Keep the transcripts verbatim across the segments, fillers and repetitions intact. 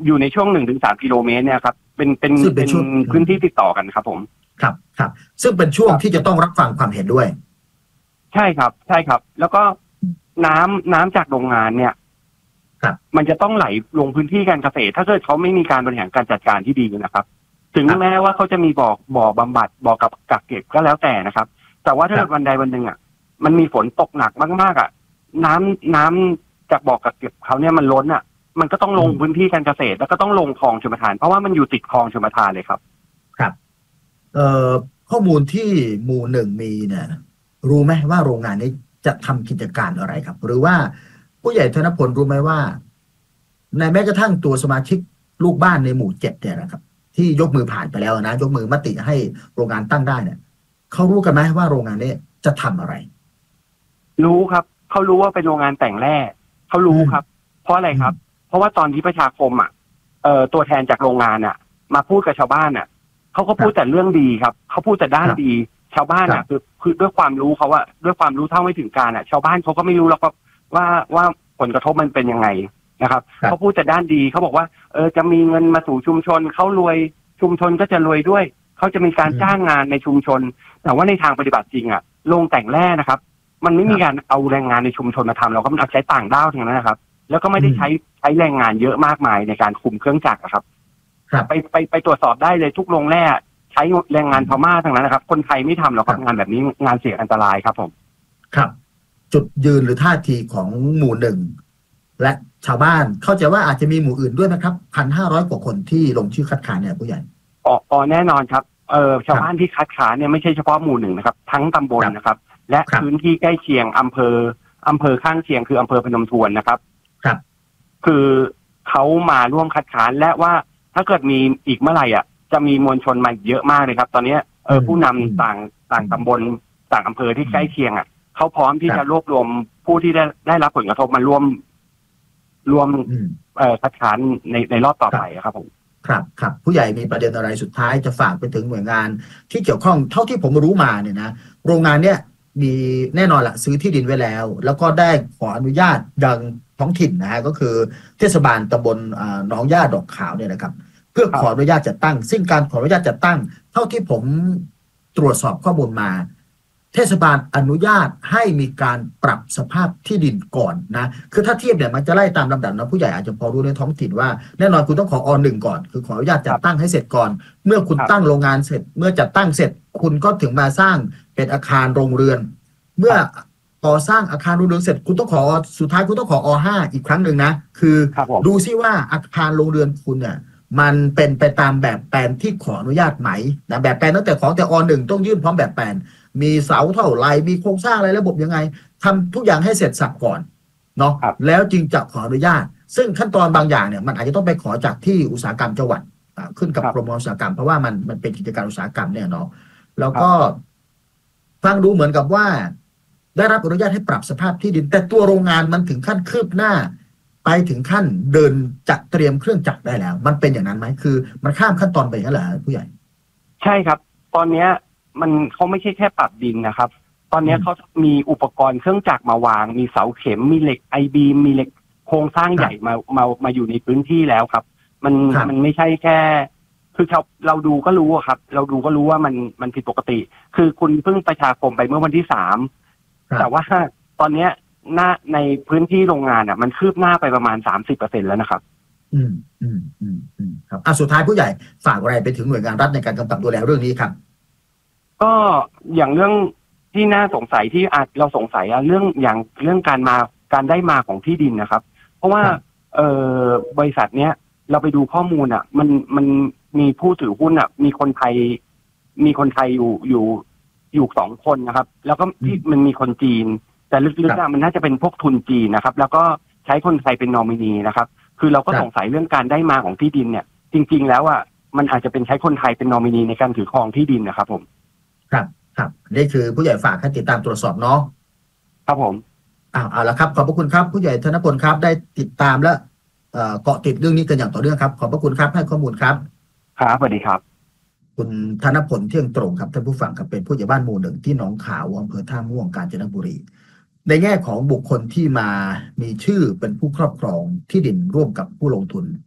อยู่ในช่วงหนึ่งถึงสามกิโลเมตรเนี่ยครับเป็นเป็นเป็นพื้นที่ติดต่อกันครับผมครับครับซึ่งเป็นช่วงที่จะต้องรับฟังความเห็นด้วยใช่ครับใช่ครับแล้วก็น้ำน้ำจากโรงงานเนี่ยมันจะต้องไหลลงพื้นที่การเกษตรถ้าเกิดเขาไม่มีการบริหารการจัดการที่ดีนะครับถึงแม้ว่าเขาจะมีบ่อบ่อบำบัดบ่อกับกักเก็บก็แล้วแต่นะครับแต่ว่าถ้าวันใดวันหนึ่งอ่ะมันมีฝนตกหนักมากๆอ่ะน้ำน้ำจากบ่อกักเก็บเขาเนี่ยมันล้นอ่ะมันก็ต้องลงพื้นที่การเกษตรแล้วก็ต้องลงคลองชลประทานเพราะว่ามันอยู่ติดคลองชลประทานเลยครับครับเอ่อข้อมูลที่หมู่หนึ่งมีเนี่ยรู้ไหมว่าโรงงานนี้จะทำกิจการอะไรครับหรือว่าผู้ใหญ่ธนพลรู้ไหมว่าในแม้กระทั่งตัวสมาชิกลูกบ้านในหมู่เจ็ดเนี่ยนะครับที่ยกมือผ่านไปแล้วนะยกมือมติให้โรงงานตั้งได้เนี่ยเขารู้กันไหมว่าโรงงานนี้จะทำอะไรรู้ครับเขารู้ว่าเป็นโรงงานแต่งแร่เขารู้ครับเพราะอะไรครับเพราะว่าตอนที่ประชาคมอ่ะเอ่อตัวแทนจากโรงงานอ่ะมาพูดกับชาวบ้านอ่ะเขาก็พูดแต่เรื่องดีครับเขาพูดแต่ด้านดีชาวบ้านอ่ะคือคือด้วยความรู้เขาว่าด้วยความรู้เท่าไม่ถึงการอ่ะชาวบ้านเขาก็ไม่รู้แล้วก็ว่าว่าผลกระทบมันเป็นยังไงนะครับเขาพูดแต่ด้านดีเขาบอกว่าเออจะมีเงินมาสู่ชุมชนเขารวยชุมชนก็จะรวยด้วยเขาจะมีการจ้างงานในชุมชนแต่ว่าในทางปฏิบัติจริงอ่ะโรงแต่งแร่นะครับมันไม่มีการเอาแรงงานในชุมชนมาทำเราก็มันเอาใช้ต่างด้าวทั้งนั้นนะครับแล้วก็ไม่ได้ใช้ใช้แรงงานเยอะมากมายในการคุมเครื่องจักรครับไปไปไปตรวจสอบได้เลยทุกโรงแร่ใช้แรงงานพม่าทั้งนั้นนะครับคนไทยไม่ทำหรอกครับงานแบบนี้งานเสี่ยงอันตรายครับผมครับจุดยืนหรือท่าทีของหมู่หนึ่งและชาวบ้านเข้าใจว่าอาจจะมีหมู่อื่นด้วยนะครับพันห้าร้อยกว่าคนที่ลงชื่อคัดค้านเนี่ยผู้ใหญ่อ๋ออ๋อแน่นอนครับเออชาวบ้านที่คัดค้านเนี่ยไม่ใช่เฉพาะหมู่หนึ่งนะครับทั้งตำบลนะครับและพื้นที่ใกล้เคียงอำเภออำเภอข้างเคียงคืออำเภอพนมทวนนะครับครับคือเขามาร่วมคัดค้านและว่าถ้าเกิดมีอีกเมื่อไหร่อ่ะจะมีมวลชนมาเยอะมากเลยครับตอนนี้เออผู้นำต่างต่างตำบลต่างอำเภอที่ใกล้เคียงอ่ะเขาพร้อมที่จะรวบรวมผู้ที่ได้ได้รับผลกระทบมาร่วมร่วมเอ่อคัดค้านในในรอบต่อไปครับผมครับครับผู้ใหญ่มีประเด็นอะไรสุดท้ายจะฝากไปถึงหน่วยงานที่เกี่ยวข้องเท่าที่ผมรู้มาเนี่ยนะโรงงานเนี้ยมีแน่นอนละซื้อที่ดินไว้แล้วแล้วก็ได้ขออนุญาตยังท้องถิ่นนะฮะก็คือเทศบาลตำบลหนองย่าดอกขาวเนี่ยนะครับเพื่อขออนุญาตจัดตั้งซึ่งการขออนุญาตจัดตั้งเท่าที่ผมตรวจสอบข้อมูลมาเทศบาลอนุญาตให้มีการปรับสภาพที่ดินก่อนนะคือถ้าเทียบเนี่ยมันจะไล่ตามลำดับนะผู้ใหญ่อาจจะพอรู้ในท้องถิ่นว่าแน่นอนคุณต้องขออหนึ่งก่อนคือขออนุญาตจัดตั้งให้เสร็จก่อนเมื่อคุณตั้งโรงงานเสร็จเมื่อจัดตั้งเสร็จคุณก็ถึงมาสร้างเป็นอาคารโรงเรือนเมื่อก่อสร้างอาคารโรงเรือนเสร็จคุณต้องขอสุดท้ายคุณต้องขออห้าอีกครั้งหนึ่งนะคือดูซิว่าอาคารโรงเรือนคุณเนี่ยมันเป็นไปตามแบบแปลนที่ขออนุญาตไหมนะแบบแปลนตั้งแต่ของแต่อหนึ่งต้องยื่นพร้อมแบบแปลนมีเสาเท่าไรมีโครงสร้างอะไรระบบยังไงทำทุกอย่างให้เสร็จสับก่อนเนาะแล้วจึงจะขออนุญาตซึ่งขั้นตอนบางอย่างเนี่ยมันอาจจะต้องไปขอจากที่อุตสาหกรรมจังหวัดขึ้นกับกรมอุตสาหกรรมเพราะว่ามันมันเป็นกิจการอุตสาหกรรมเนี่ยเนาะแล้วก็ฟังดูเหมือนกับว่าได้รับอนุญาตให้ปรับสภาพที่ดินแต่ตัวโรงงานมันถึงขั้นคืบหน้าไปถึงขั้นเดินจัดเตรียมเครื่องจักรได้แล้วมันเป็นอย่างนั้นไหมคือมันข้ามขั้นตอนไปอย่างนั้นเหรอผู้ใหญ่ใช่ครับตอนเนี้ยมันเขาไม่ใช่แค่ปรับดินนะครับตอนนี้เขามีอุปกรณ์เครื่องจักรมาวางมีเสาเข็มมีเหล็กไอบีมมีเหล็กโครงสร้างใหญ่มามามาอยู่ในพื้นที่แล้วครับมันมันไม่ใช่แค่คือเราเราดูก็รู้ครับเราดูก็รู้ว่ามันมันผิดปกติคือคุณเพิ่งประชาคมไปเมื่อวันที่สามแต่ว่าตอนนี้หน้าในพื้นที่โรงงานอ่ะมันคืบหน้าไปประมาณสามสิบเปอร์เซ็นต์แล้วนะครับอืมอืมอืมอืมครับอ่ะสุดท้ายผู้ใหญ่ฝากอะไรไปถึงหน่วยงานรัฐในการกำกับดูแลเรื่องนี้ครับก็อย่างเรื่องที่น่าสงสัยที่อาจเราสงสัยอะเรื่องอย่างเรื่องการมาการได้มาของที่ดินนะครับเพราะว่าเอ่อบริษัทเนี้ยเราไปดูข้อมูลอ่ะมันมันมีผู้ถือหุ้นอ่ะมีคนไทยมีคนไทยอยู่อยู่อยู่สองคนนะครับแล้วก็ที่มันมีคนจีนแต่ลึกๆมันน่าจะเป็นพวกทุนจีนนะครับแล้วก็ใช้คนไทยเป็นนอมินีนะครับคือเราก็สงสัยเรื่องการได้มาของที่ดินเนี่ยจริงๆแล้วอ่ะมันอาจจะเป็นใช้คนไทยเป็นนอมินีในการถือครองที่ดินนะครับผมครับครับนี่คือผู้ใหญ่ฝากให้ติดตามตรวจสอบเนาะครับผมอ้าวเอาละครับขอบพระคุณครับผู้ใหญ่ธนพลครับได้ติดตามและเกาะติดเรื่องนี้กันอย่างต่อเนื่องครับขอบพระคุณครับให้ข้อมูลครับครับสวัสดีครับคุณธนพลเที่ยงตรงครับท่านผู้ฟังครับเป็นผู้ใหญ่บ้านหมู่หนึ่งที่หนองขาวอำเภอท่าม่วงกาญจนบุรีในแง่ของบุคคลที่มามีชื่อเป็นผู้ครอบครองที่ดินร่วมกับผู้ลงทุน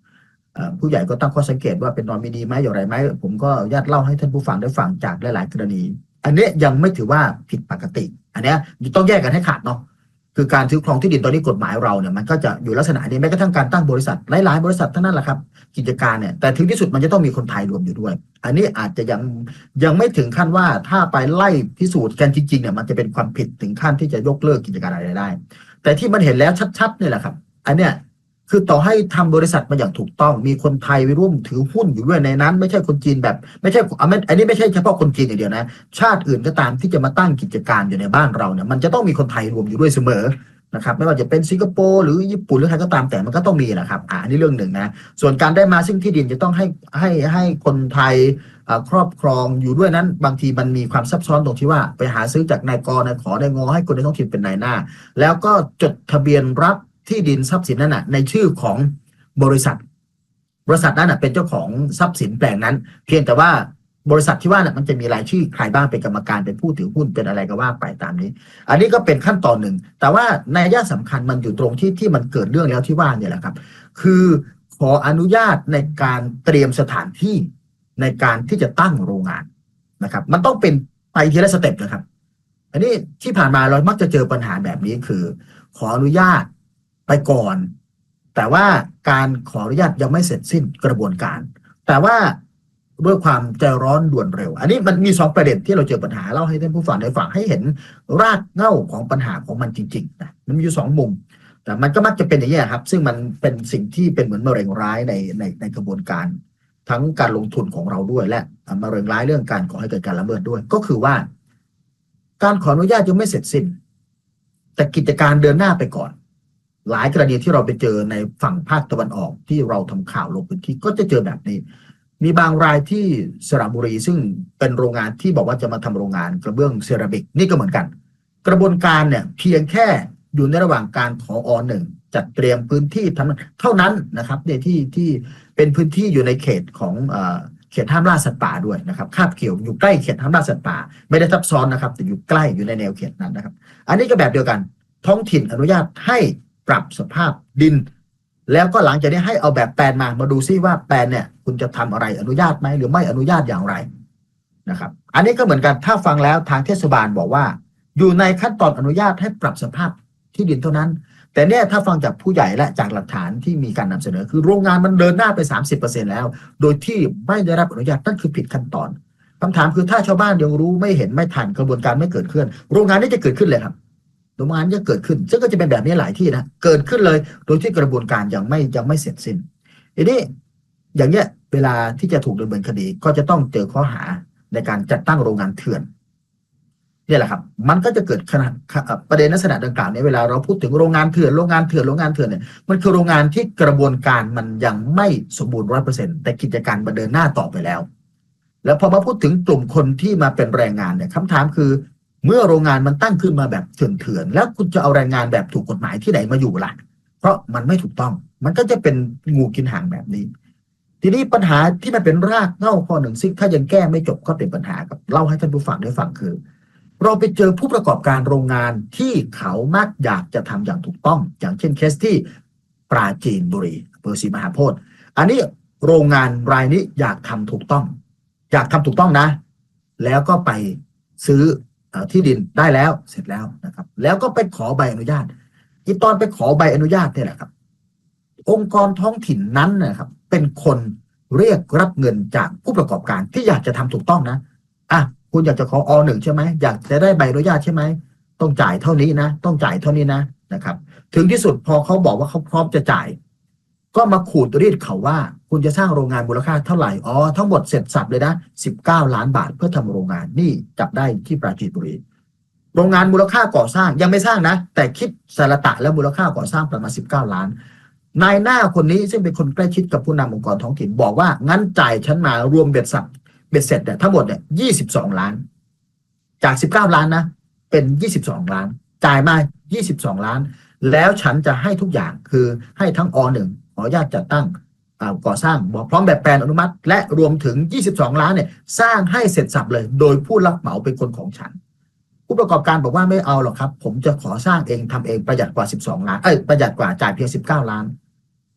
ผู้ใหญ่ก็ตั้งข้อสังเกตว่าเป็นนอมินีไหมอย่างไรไหมผมก็ญาติเล่าให้ท่านผู้ฟังได้ฟังจากหลายๆกรณีอันนี้ยังไม่ถือว่าผิดปกติอันนี้ต้องแยกกันให้ขาดเนาะคือการถือครองที่ดินตอนนี้กฎหมายเราเนี่ยมันก็จะอยู่ลักษณะนี้แม้กระทั่งการตั้งบริษัทหลายๆบริษัททั้งนั้นแหละครับกิจการเนี่ยแต่ถึงที่สุดมันจะต้องมีคนไทยรวมอยู่ด้วยอันนี้อาจจะยังยังไม่ถึงขั้นว่าถ้าไปไล่พิสูจน์กันจริงๆเนี่ยมันจะเป็นความผิดถึงขั้นที่จะยกเลิกกิจการอะไรได้แต่ที่มันเห็นแล้วชัดๆเนี่ยแหละครับอันเนี้ยคือต่อให้ทำบริษัทมาอย่างถูกต้องมีคนไทยไปร่วมถือหุ้นอยู่ด้วยในนั้นไม่ใช่คนจีนแบบไม่ใช่อันนี้ไม่ใช่เฉพาะคนจีนอย่างเดียวนะชาติอื่นก็ตามที่จะมาตั้งกิจการอยู่ในบ้านเราเนี่ยมันจะต้องมีคนไทยรวมอยู่ด้วยเสมอนะครับไม่ว่าจะเป็นสิงคโปร์หรือญี่ปุ่นหรือใครก็ตามแต่มันก็ต้องมีนะครับอ่านี่เรื่องหนึ่งนะส่วนการได้มาซึ่งที่ดินจะต้องให้ให้ให้คนไทยครอบครองอยู่ด้วยนั้นบางทีมันมีความซับซ้อนตรงที่ว่าไปหาซื้อจากนายกนายขอนายงอให้คนในท้องถิ่นเป็นนายหน้าแล้วก็จดทะเบียนรับที่ดินทรัพย์สินนั้นนะในชื่อของบริษัทบริษัทนั้นนะเป็นเจ้าของทรัพย์สินแปลงนั้นเพียงแต่ว่าบริษัทที่ว่านะมันจะมีรายชื่อใครบ้างเป็นกรรมการเป็นผู้ถือหุ้นเป็นอะไรก็ว่าไปตามนี้อันนี้ก็เป็นขั้นตอนหนึ่งแต่ว่าในนัยสำคัญมันอยู่ตรงที่ที่มันเกิดเรื่องแล้วที่ว่าเนี่ยแหละครับคือขออนุญาตในการเตรียมสถานที่ในการที่จะตั้งโรงงานนะครับมันต้องเป็นไปทีละสเต็ปนะครับอันนี้ที่ผ่านมาเรามักจะเจอปัญหาแบบนี้คือขออนุญาตไปก่อนแต่ว่าการขออนุญาตยังไม่เสร็จสิ้นกระบวนการแต่ว่าด้วยความใจร้อนด่วนเร็วอันนี้มันมีสองประเด็นที่เราเจอปัญหาเล่าให้ท่านผู้ฟังได้ฟังให้เห็นรากเหง้าของปัญหาของมันจริงๆนะมันมีอยู่สองมุมแต่มันก็มักจะเป็นอย่างนี้ครับซึ่งมันเป็นสิ่งที่เป็นเหมือนมะเร็งร้ายในในในกระบวนการทั้งการลงทุนของเราด้วยและมะเร็งร้ายเรื่องการขอให้เกิดการละเมิดด้วยก็คือว่าการขออนุญาตยังไม่เสร็จสิ้นแต่กิจการเดินหน้าไปก่อนหลายกรณีที่เราไปเจอในฝั่งภาคตะวันออกที่เราทำข่าวลงพื้นที่ก็จะเจอแบบนี้มีบางรายที่สระบุรีซึ่งเป็นโรงงานที่บอกว่าจะมาทำโรงงานกระเบื้องเซรามิกนี่ก็เหมือนกันกระบวนการเนี่ยเพียงแค่อยู่ในระหว่างการขออหนึ่งจัดเตรียมพื้นที่ทำเท่านั้นนะครับในที่ที่เป็นพื้นที่อยู่ในเขตของเอ่อเขตห้ามล่าสัตว์ป่าด้วยนะครับคาบเกี่ยวอยู่ใกล้เขตห้ามล่าสัตว์ป่าไม่ได้ซับซ้อนนะครับแต่อยู่ใกล้อยู่ในแนวเขตนั้นนะครับอันนี้ก็แบบเดียวกันท้องถิ่นอนุญาตให้ปรับสภาพดินแล้วก็หลังจากนี้ให้เอาแบบแปลนมามาดูซิว่าแปลนเนี่ยคุณจะทำอะไรอนุญาตไหมหรือไม่อนุญาตอย่างไรนะครับอันนี้ก็เหมือนกันถ้าฟังแล้วทางเทศบาลบอกว่าอยู่ในขั้นตอนอนุญาตให้ปรับสภาพที่ดินเท่านั้นแต่เนี่ยถ้าฟังจากผู้ใหญ่และจากหลักฐานที่มีการนำเสนอคือโรงงานมันเดินหน้าไป สามสิบเปอร์เซ็นต์ แล้วโดยที่ไม่ได้รับอนุญาตนั่นคือผิดขั้นตอนคำถามคือถ้าชาวบ้านยังรู้ไม่เห็นไม่ทันกระบวนการไม่เกิดขึ้นโรงงานนี้จะเกิดขึ้นเลยครับโรงงานจะเกิดขึ้นซึ่งก็จะเป็นแบบนี้หลายที่นะเกิดขึ้นเลยโดยที่กระบวนการยังไม่ยังไม่เสร็จสิ้นทีนี้อย่างเงี้ยเวลาที่จะถูกดำเนินคดีก็จะต้องเจอข้อหาในการจัดตั้งโรงงานเถื่อนนี่แหละครับมันก็จะเกิดขนาดประเด็นลักษณะดังกล่าวนี้เวลาเราพูดถึงโรงงานเถื่อนโรงงานเถื่อนโรงงานเถื่อนเนี่ยมันคือโรงงานที่กระบวนการมันยังไม่สมบูรณ์ร้อยเปอร์เซ็นต์แต่กิจการมันเดินหน้าต่อไปแล้วแล้วพอมาพูดถึงกลุ่มคนที่มาเป็นแรงงานเนี่ยคำถามคือเมื่อโรงงานมันตั้งขึ้นมาแบบเถื่อนๆแล้วคุณจะเอาแรงงานแบบถูกกฎหมายที่ไหนมาอยู่ล่ะเพราะมันไม่ถูกต้องมันก็จะเป็นงูกินหางแบบนี้ทีนี้ปัญหาที่มันเป็นรากเหง้าข้อหนึ่งซึ่งถ้ายังแก้ไม่จบก็เป็นปัญหากับเล่าให้ท่านผู้ฟังได้ฟังคือเราไปเจอผู้ประกอบการโรงงานที่เขามักอยากจะทำอย่างถูกต้องอย่างเช่นเคสที่ปราจีนบุรีอำเภอศรีมหาโพธิ์อันนี้โรงงานรายนี้อยากทำถูกต้องอยากทำถูกต้องนะแล้วก็ไปซื้อที่ดินได้แล้วเสร็จแล้วนะครับแล้วก็ไปขอใบอนุญาตอีตอนไปขอใบอนุญาตเนี่ยแหละครับองค์กรท้องถิ่นนั้นนะครับเป็นคนเรียกรับเงินจากผู้ประกอบการที่อยากจะทำถูกต้องนะอ่ะคุณอยากจะขออหนึ่งใช่ไหมอยากจะได้ใบอนุญาตใช่ไหมต้องจ่ายเท่านี้นะต้องจ่ายเท่านี้นะนะครับถึงที่สุดพอเขาบอกว่าเขาพร้อมจะจ่ายก็มาขูดรีดเขาว่าคุณจะสร้างโรงงานมูลค่าเท่าไหร่อ๋อทั้งหมดเสร็จสับเลยนะสิบเก้าล้านบาทเพื่อทำโรงงานนี่จับได้ที่ปราจีนบุรีโรงงานมูลค่าก่อสร้างยังไม่สร้างนะแต่คิดสารตะแล้วมูลค่าก่อสร้างประมาณสิบเก้าล้านนายหน้าคนนี้ซึ่งเป็นคนใกล้ชิดกับผู้นำองค์กรท้องถิ่นบอกว่างั้นจ่ายฉันมารวมเบ็ดสับเบ็ดเสร็จเนี่ยทั้งหมดเนี่ยยี่สิบสองล้านจากสิบเก้าล้านนะเป็นยี่สิบสองล้านจ่ายมายี่สิบสองล้านแล้วฉันจะให้ทุกอย่างคือให้ทั้งอหนึ่งขออนุญาตจัดตั้งก่อสร้างบอกพร้อมแบบแปลนอนุมัติและรวมถึงยี่สิบสองล้านเนี่ยสร้างให้เสร็จสับเลยโดยผู้รับเหมาเป็นคนของฉันผู้ประกอบการบอกว่าไม่เอาหรอกครับผมจะขอสร้างเองทำเองประหยัดกว่าสิบสองล้านเอ้ยประหยัดกว่าจ่ายเพียงสิบเก้าล้าน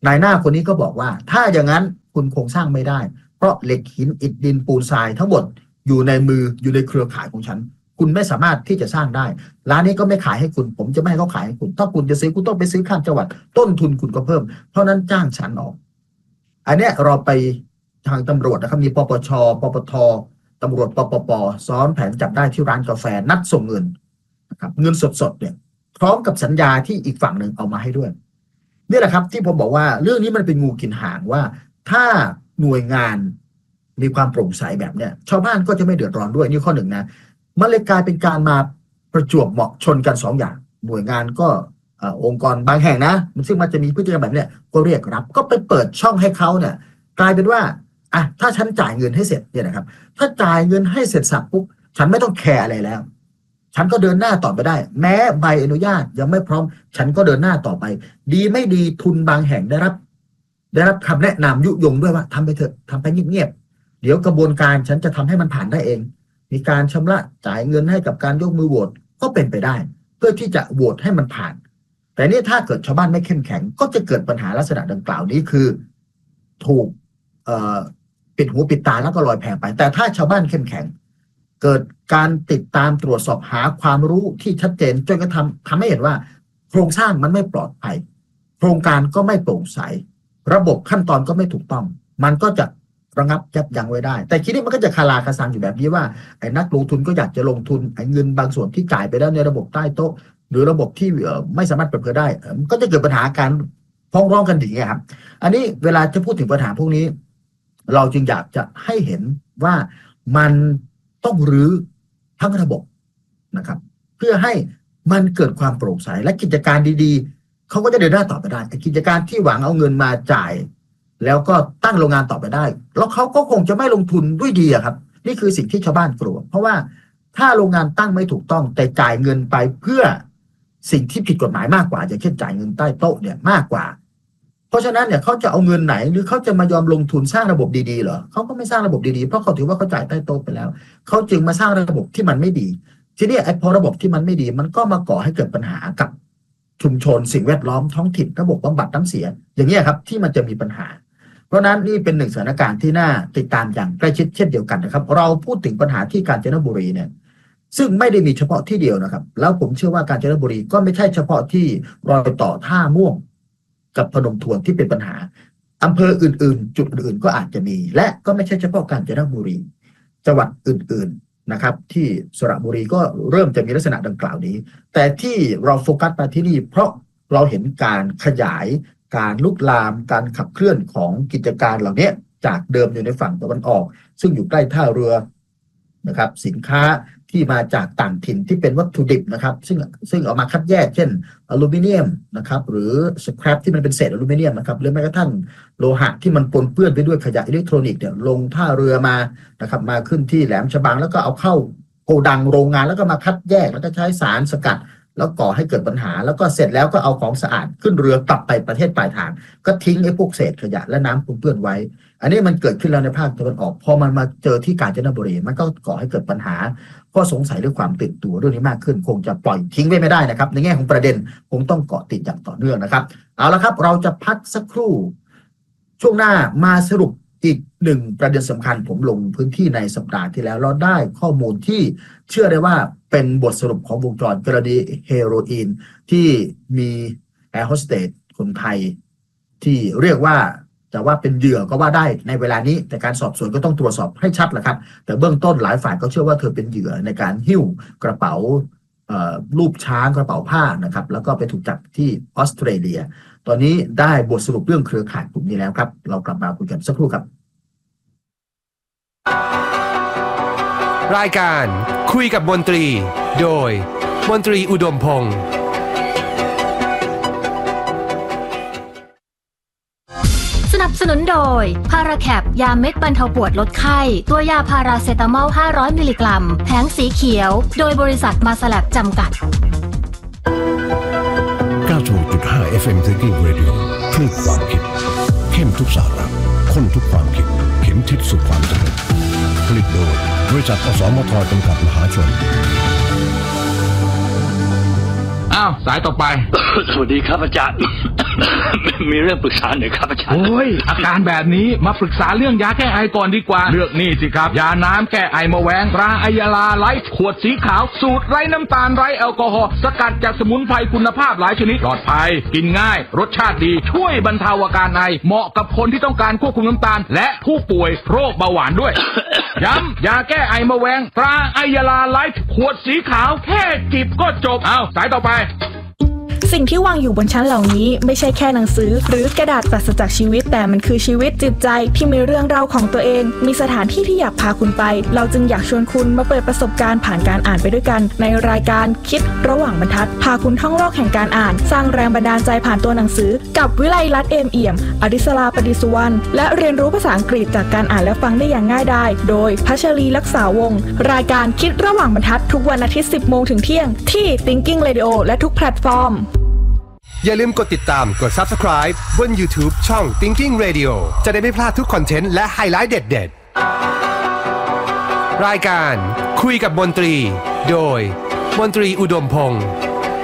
นายหน้าคนนี้ก็บอกว่าถ้าอย่างนั้นคุณคงสร้างไม่ได้เพราะเหล็กหินอิฐดินปูนทรายทั้งหมดอยู่ในมืออยู่ในเครือข่ายของฉันคุณไม่สามารถที่จะสร้างได้ร้านนี้ก็ไม่ขายให้คุณผมจะไม่ให้เขาขายให้คุณถ้าคุณจะซื้อคุณต้องไปซื้อข้ามจังหวัดต้นทุนคุณก็เพิ่มเพราะนั้นจ้างฉันออกอันเนี้ยเราไปทางตำรวจนะครับมีปปชปปทตำรวจปปปซ้อนแผนจับได้ที่ร้านกาแฟนัดส่งเงินนะครับเงินสดๆเนี่ยพร้อมกับสัญญาที่อีกฝั่งหนึ่งเอามาให้ด้วยนี่แหละครับที่ผมบอกว่าเรื่องนี้มันเป็นงูกินหางว่าถ้าหน่วยงานมีความโปร่งใสแบบเนี้ยชาวบ้านก็จะไม่เดือดร้อนด้วยนี่ข้อหนึ่งนะมันเลยกลายเป็นการมาประจวบเหมาะชนกันสองอย่างหน่วยงานก็องค์กรบางแห่งนะซึ่งมันจะมีพฤติกรรมแบบนี้ก็เรียกรับก็ไปเปิดช่องให้เขาเนี่ยกลายเป็นว่าอ่ะถ้าฉันจ่ายเงินให้เสร็จเนี่ยนะครับถ้าจ่ายเงินให้เสร็จสับปุ๊บฉันไม่ต้องแคร์อะไรแล้วฉันก็เดินหน้าต่อไปได้แม้ใบอนุญาตยังไม่พร้อมฉันก็เดินหน้าต่อไปดีไม่ดีทุนบางแห่งได้รับได้รับคำแนะนำยุยงด้วยว่าทำไปเถอะทำไปเงียบๆเดี๋ยวกระบวนการฉันจะทำให้มันผ่านได้เองมีการชำระจ่ายเงินให้กับการยกมือโหวตก็เป็นไปได้เพื่อที่จะโหวตให้มันผ่านแต่นี่ถ้าเกิดชาวบ้านไม่เข้มแข็งก็จะเกิดปัญหาลักษณะดังกล่าวนี้คือถูกปิดหูปิดตาแล้วก็ลอยแพไปแต่ถ้าชาวบ้านเข้มแข็งเกิดการติดตามตรวจสอบหาความรู้ที่ชัดเจนจนกระทั่งทำให้เห็นว่าโครงสร้างมันไม่ปลอดภัยโครงการก็ไม่โปร่งใสระบบขั้นตอนก็ไม่ถูกต้องมันก็จะระงับยับยั้งไว้ได้แต่ทีนี้มันก็จะคาราคาซังอยู่แบบนี้ว่าไอ้นักลงทุนก็อยากจะลงทุนไอ้เงินบางส่วนที่จ่ายไปแล้วในระบบใต้โต๊ะหรือระบบที่ไม่สามารถเปิดเผยได้มันก็จะเกิดปัญหาการฟ้องร้องกันอย่างเงี้ยครับอันนี้เวลาจะพูดถึงปัญหาพวกนี้เราจึงอยากจะให้เห็นว่ามันต้องรื้อทั้งระบบนะครับเพื่อให้มันเกิดความโปร่งใสและกิจการดีๆเขาก็จะเดินหน้าต่อไปได้กิจการที่หวังเอาเงินมาจ่ายแล้วก็ตั้งโรงงานต่อไปได้แล้วเขาก็คงจะไม่ลงทุนด้วยดีอะครับนี่คือสิ่งที่ชาวบ้านกลัวเพราะว่าถ้าโรงงานตั้งไม่ถูกต้องแต่จ่ายเงินไปเพื่อสิ่งที่ผิดกฎหมายมากกว่าอย่างเช่นจ่ายเงินใต้โต๊ะเนี่ยมากกว่าเพราะฉะนั้นเนี่ยเขาจะเอาเงินไหนหรือเขาจะมายอมลงทุนสร้างระบบดีๆเหรอเขาก็ไม่สร้างระบบดีๆเพราะเขาถือว่าเขาจ่ายใต้โต๊ะไปแล้วเขาจึงมาสร้างระบบที่มันไม่ดีทีนี้ไอ้พอระบบที่มันไม่ดีมันก็มาก่อให้เกิดปัญหากับชุมชนสิ่งแวดล้อมท้องถิ่นระบบบำบัดน้ำเสียอย่างนี้ครับที่มันจะมีปัญหาเพราะนั้นนี่เป็นหนึ่งสถานการณ์ที่น่าติดตามอย่างใกล้ชิดเช่นเดียวกันนะครับเราพูดถึงปัญหาที่กาญจนบุรีเนี่ยซึ่งไม่ได้มีเฉพาะที่เดียวนะครับแล้วผมเชื่อว่ากาญจนบุรีก็ไม่ใช่เฉพาะที่รอยต่อท่าม่วงกับพนมทวนที่เป็นปัญหาอำเภออื่นๆจุดอื่นๆก็อาจจะมีและก็ไม่ใช่เฉพาะกาญจนบุรีจังหวัดอื่นๆนะครับที่สระบุรีก็เริ่มจะมีลักษณะดังกล่าวนี้แต่ที่เราโฟกัสมาที่นี่เพราะเราเห็นการขยายการลุกลามการขับเคลื่อนของกิจการเหล่านี้จากเดิมอยู่ในฝั่งตะวันออกซึ่งอยู่ใกล้ท่าเรือนะครับสินค้าที่มาจากต่างถิ่นที่เป็นวัตถุดิบนะครับซึ่งซึ่งเอามาคัดแยกเช่นอลูมิเนียมนะครับหรือสแครปที่มันเป็นเศษอลูมิเนียมนะครับหรือแม้กระทั่งโลหะที่มันปนเปื้อนไปด้วยขยะอิเล็กทรอนิกส์เนี่ยลงท่าเรือมานะครับมาขึ้นที่แหลมฉบังแล้วก็เอาเข้าโกดังโรงงานแล้วก็มาคัดแยกแล้วก็ใช้สารสกัดแล้วก่อให้เกิดปัญหาแล้วก็เสร็จแล้วก็เอาของสะอาดขึ้นเรือกลับไปประเทศปลายทางก็ทิ้งไอ้พวกเศษขยะและน้ำปนเปื้อนไว้อันนี้มันเกิดขึ้นแล้วในภาคตะวันออกพอมันมาเจอที่กาญจนบุรีมันก็ก่อให้เกิดปัญหาข้อสงสัยเรื่องความตื่นตัวเรื่องนี้มากขึ้นคงจะปล่อยทิ้งไว้ไม่ได้นะครับในแง่ของประเด็นคงต้องเกาะติดอย่างต่อเนื่องนะครับเอาละครับเราจะพักสักครู่ช่วงหน้ามาสรุปอีกหนึ่งประเด็นสำคัญผมลงพื้นที่ในสัปดาห์ที่แล้วเราได้ข้อมูลที่เชื่อได้ว่าเป็นบทสรุปของวงจรกรณีเฮโรอีนที่มีแอร์โฮสเตสคนไทยที่เรียกว่าจะว่าเป็นเหยื่อก็ว่าได้ในเวลานี้แต่การสอบสวนก็ต้องตรวจสอบให้ชัดแหละครับแต่เบื้องต้นหลายฝ่ายก็เชื่อว่าเธอเป็นเหยื่อในการหิ้วกระเป๋ารูปช้างกระเป๋าผ้านะครับแล้วก็ไปถูกจับที่ออสเตรเลียตอนนี้ได้บทสรุปเรื่องเครือข่ายกลุ่มนี้แล้วครับเรากลับมาคุยกันสักครู่ครับรายการคุยกับมนตรีโดยมนตรีอุดมพงษ์สนับสนุนโดยพาราแคปยาเม็ดบรรเทาปวดลดไข้ตัวยาพาราเซตามอลห้าร้อยมิลลิกรัมแผงสีเขียวโดยบริษัทมาสแลบจำกัดเก้าสิบหกจุดห้า เอฟ เอ็ม Thinking Radio คลื่นความคิดเข้มทุกสาระข้นทุกความคิดเข็มทิศสู่ความสำเร็จผลิตโดยบริษัทอสมทจำกัดมหาชนอ้าวสายต่อไปสวัสดีครับอาจารย์มีเรื่องปรึกษาหน่อยครับอาจารย์โอ้ยอาการแบบนี้มาปรึกษาเรื่องยาแก้ไอก่อนดีกว่าเลือกนี่สิครับยาน้ำแก้ไอมะแวงตราไอยาลาไลท์ขวดสีขาวสูตรไร้น้ำตาลไร้แอลกอฮอล์สกัดจากสมุนไพรคุณภาพหลายชนิดปลอดภัยกินง่ายรสชาติดีช่วยบรรเทาอาการไอเหมาะกับคนที่ต้องการควบคุมน้ำตาลและผู้ป่วยโรคเบาหวานด้วย ย้ำยาแก้ไอมะแวงตราไอยาลาไลท์ขวดสีขาวแค่จิบก็จบเอาสายต่อไปสิ่งที่วางอยู่บนชั้นเหล่านี้ไม่ใช่แค่หนังสือหรือกระดาษปราศจากชีวิตแต่มันคือชีวิตจิตใจที่มีเรื่องราวของตัวเองมีสถานที่ที่อยากพาคุณไปเราจึงอยากชวนคุณมาเปิดประสบการณ์ผ่านการอ่านไปด้วยกันในรายการคิดระหว่างบรรทัดพาคุณท่องโลกแห่งการอ่านสร้างแรงบันดาลใจผ่านตัวหนังสือกับวิไลลัตน์เอมเอี่ยมอดิศราปดิสุวรรณและเรียนรู้ภาษาอังกฤษจากการอ่านและฟังได้อย่างง่ายดายโดยพัชรีรักษาวงศ์รายการคิดระหว่างบรรทัดทุกวันอาทิตย์ สิบโมงถึงเที่ยงที่ Thinking Radio และทุกแพลตฟอร์มอย่าลืมกดติดตามกด Subscribe บน YouTube ช่อง Thinking Radio จะได้ไม่พลาดทุกคอนเทนต์และไฮไลท์เด็ดๆรายการคุยกับมนตรีโดยมนตรีอุดมพงษ์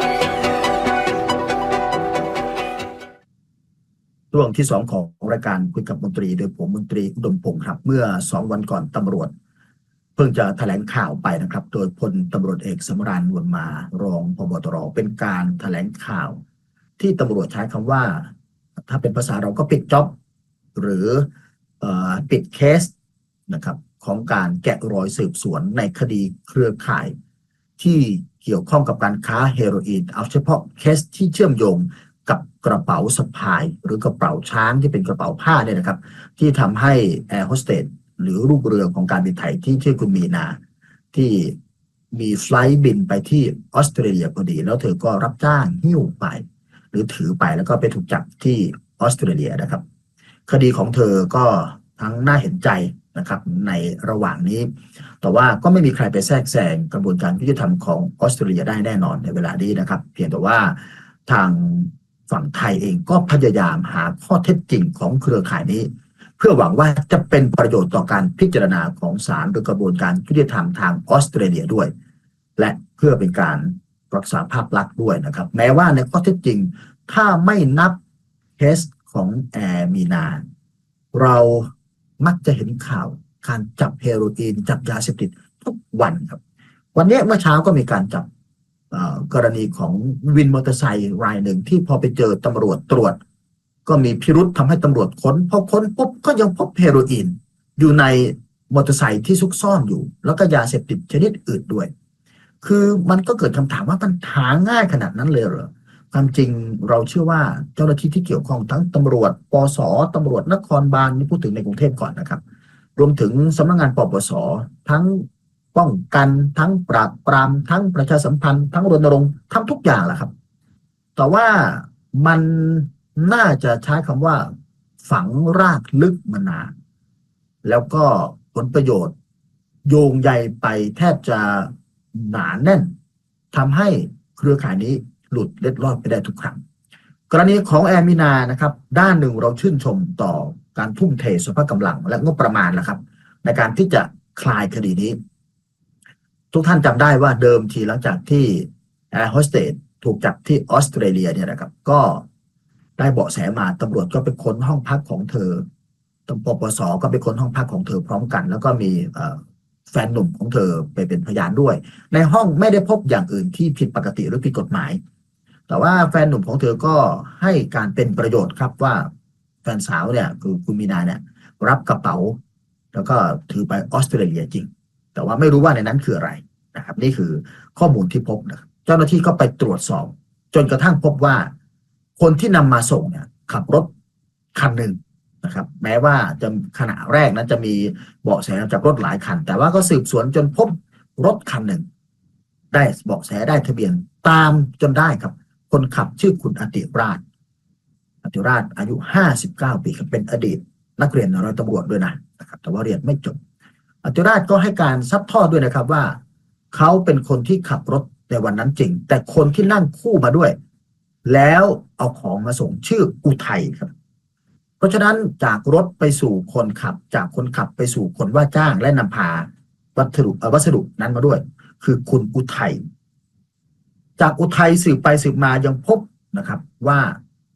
ช่วงที่สองของรายการคุยกับมนตรีโดยผมมนตรีอุดมพงษ์ครับเมื่อสองวันก่อนตำรวจเพิ่งจะแถลงข่าวไปนะครับโดยพลตำรวจเอกสำราญนวลมารองผบ.ตร.เป็นการแถลงข่าวที่ตำรวจใช้คำว่าถ้าเป็นภาษาเราก็ปิดจ็อบหรือปิดเคสนะครับของการแกะรอยสืบสวนในคดีเครือข่ายที่เกี่ยวข้องกับการค้าเฮโรอีนเอาเฉพาะเคสที่เชื่อมโยงกับกระเป๋าสะพายหรือกระเป๋าช้างที่เป็นกระเป๋าผ้าเนี่ยนะครับที่ทำให้แอร์โฮสเตสหรือลูกเรือของการบินไทยที่ชื่อคุณมีนาที่มีไฟลท์บินไปที่ออสเตรเลียพอดีแล้วเธอก็รับจ้างหิ้วไปหรือถือไปแล้วก็ไปถูกจับที่ออสเตรเลียนะครับคดีของเธอก็ทั้งน่าเห็นใจนะครับในระหว่างนี้แต่ว่าก็ไม่มีใครไปแทรกแซงกระบวนการยุติธรรมของออสเตรเลียได้แน่นอนในเวลานี้นะครับเพียงแต่ว่าทางฝั่งไทยเองก็พยายามหาข้อเท็จจริงของเครือข่ายนี้เพื่อหวังว่าจะเป็นประโยชน์ต่อการพิจารณาของศาลหรือกระบวนการยุติธรรมทางออสเตรเลียด้วยและเพื่อเป็นการรักษาภาพลักษณ์ด้วยนะครับแม้ว่าในข้อเท็จจริงถ้าไม่นับเคสของแอร์มีนาเรามักจะเห็นข่าวการจับเฮโรอีนจับยาเสพติดทุกวันครับวันนี้เมื่อเช้าก็มีการจับกรณีของวินมอเตอร์ไซค์รายหนึ่งที่พอไปเจอตำรวจตรวจก็มีพิรุษทำให้ตำรวจค้นพอค้นปุ๊บก็ยังพบเฮโรอีนอยู่ในมอเตอร์ไซค์ที่ซุกซ่อนอยู่แล้วก็ยาเสพติดชนิดอื่นด้วยคือมันก็เกิดคำถามว่ามันหาง่ายขนาดนั้นเลยเหรอความจริงเราเชื่อว่าเจ้าหน้าที่ที่เกี่ยวข้องทั้งตำรวจปส.ตำรวจนครบาลนี่พูดถึงในกรุงเทพก่อนนะครับรวมถึงสำนักงานปปส.ทั้งป้องกันทั้งปราบปรามทั้งประชาสัมพันธ์ทั้งรณรงค์ทำทุกอย่างแหละครับแต่ว่ามันน่าจะใช้คำว่าฝังรากลึกมานานแล้วก็ผลประโยชน์โยงใยไปแทบจะหนาแน่นทำให้เครือข่ายนี้หลุดเล็ดลอดไปได้ทุกครั้งกรณีของแอร์มีนานะครับด้านหนึ่งเราชื่นชมต่อการทุ่มเทสภาพกำลังและงบประมาณนะครับในการที่จะคลายคดีนี้ทุกท่านจำได้ว่าเดิมทีหลังจากที่แอร์โฮสเตสถูกจับที่ออสเตรเลียเนี่ยนะครับก็ได้เบาะแสมาตำรวจก็ไปค้นห้องพักของเธอตำรวจปปส.ก็ไปค้นห้องพักของเธอพร้อมกันแล้วก็มีแฟนหนุ่มของเธอไปเป็นพยานด้วยในห้องไม่ได้พบอย่างอื่นที่ผิดปกติหรือผิดกฎหมายแต่ว่าแฟนหนุ่มของเธอก็ให้การเป็นประโยชน์ครับว่าแฟนสาวเนี่ยคือคุณมีนาเนี่ยรับกระเป๋าแล้วก็ถือไปออสเตรเลียจริงแต่ว่าไม่รู้ว่าในนั้นคืออะไรนะครับนี่คือข้อมูลที่พบนะเจ้าหน้าที่ก็ไปตรวจสอบจนกระทั่งพบว่าคนที่นำมาส่งเนี่ยขับรถคันหนึ่งนะครับแม้ว่าจะขณะแรกนั้นจะมีเบาะแสจากรถหลายคันแต่ว่าก็สืบสวนจนพบรถคันหนึ่งได้เบาะแสได้ทะเบียนตามจนได้ครับคนขับชื่อคุณอติราชอติราชอายุห้าสิบเก้าปีครับเป็นอดีตนักเรียนร้อยตำรวจด้วยนะนะครับแต่ว่าเรียนไม่จบอติราชก็ให้การซัดทอดด้วยนะครับว่าเขาเป็นคนที่ขับรถในวันนั้นจริงแต่คนที่นั่งคู่มาด้วยแล้วเอาของมาส่งชื่ออุทัยครับเพราะฉะนั้นจากรถไปสู่คนขับจากคนขับไปสู่คนว่าจ้างและนำพาวัสดุวัสดุนั้นมาด้วยคือคุณอุทัยจากอุทัยสืบไปสืบมายังพบนะครับว่า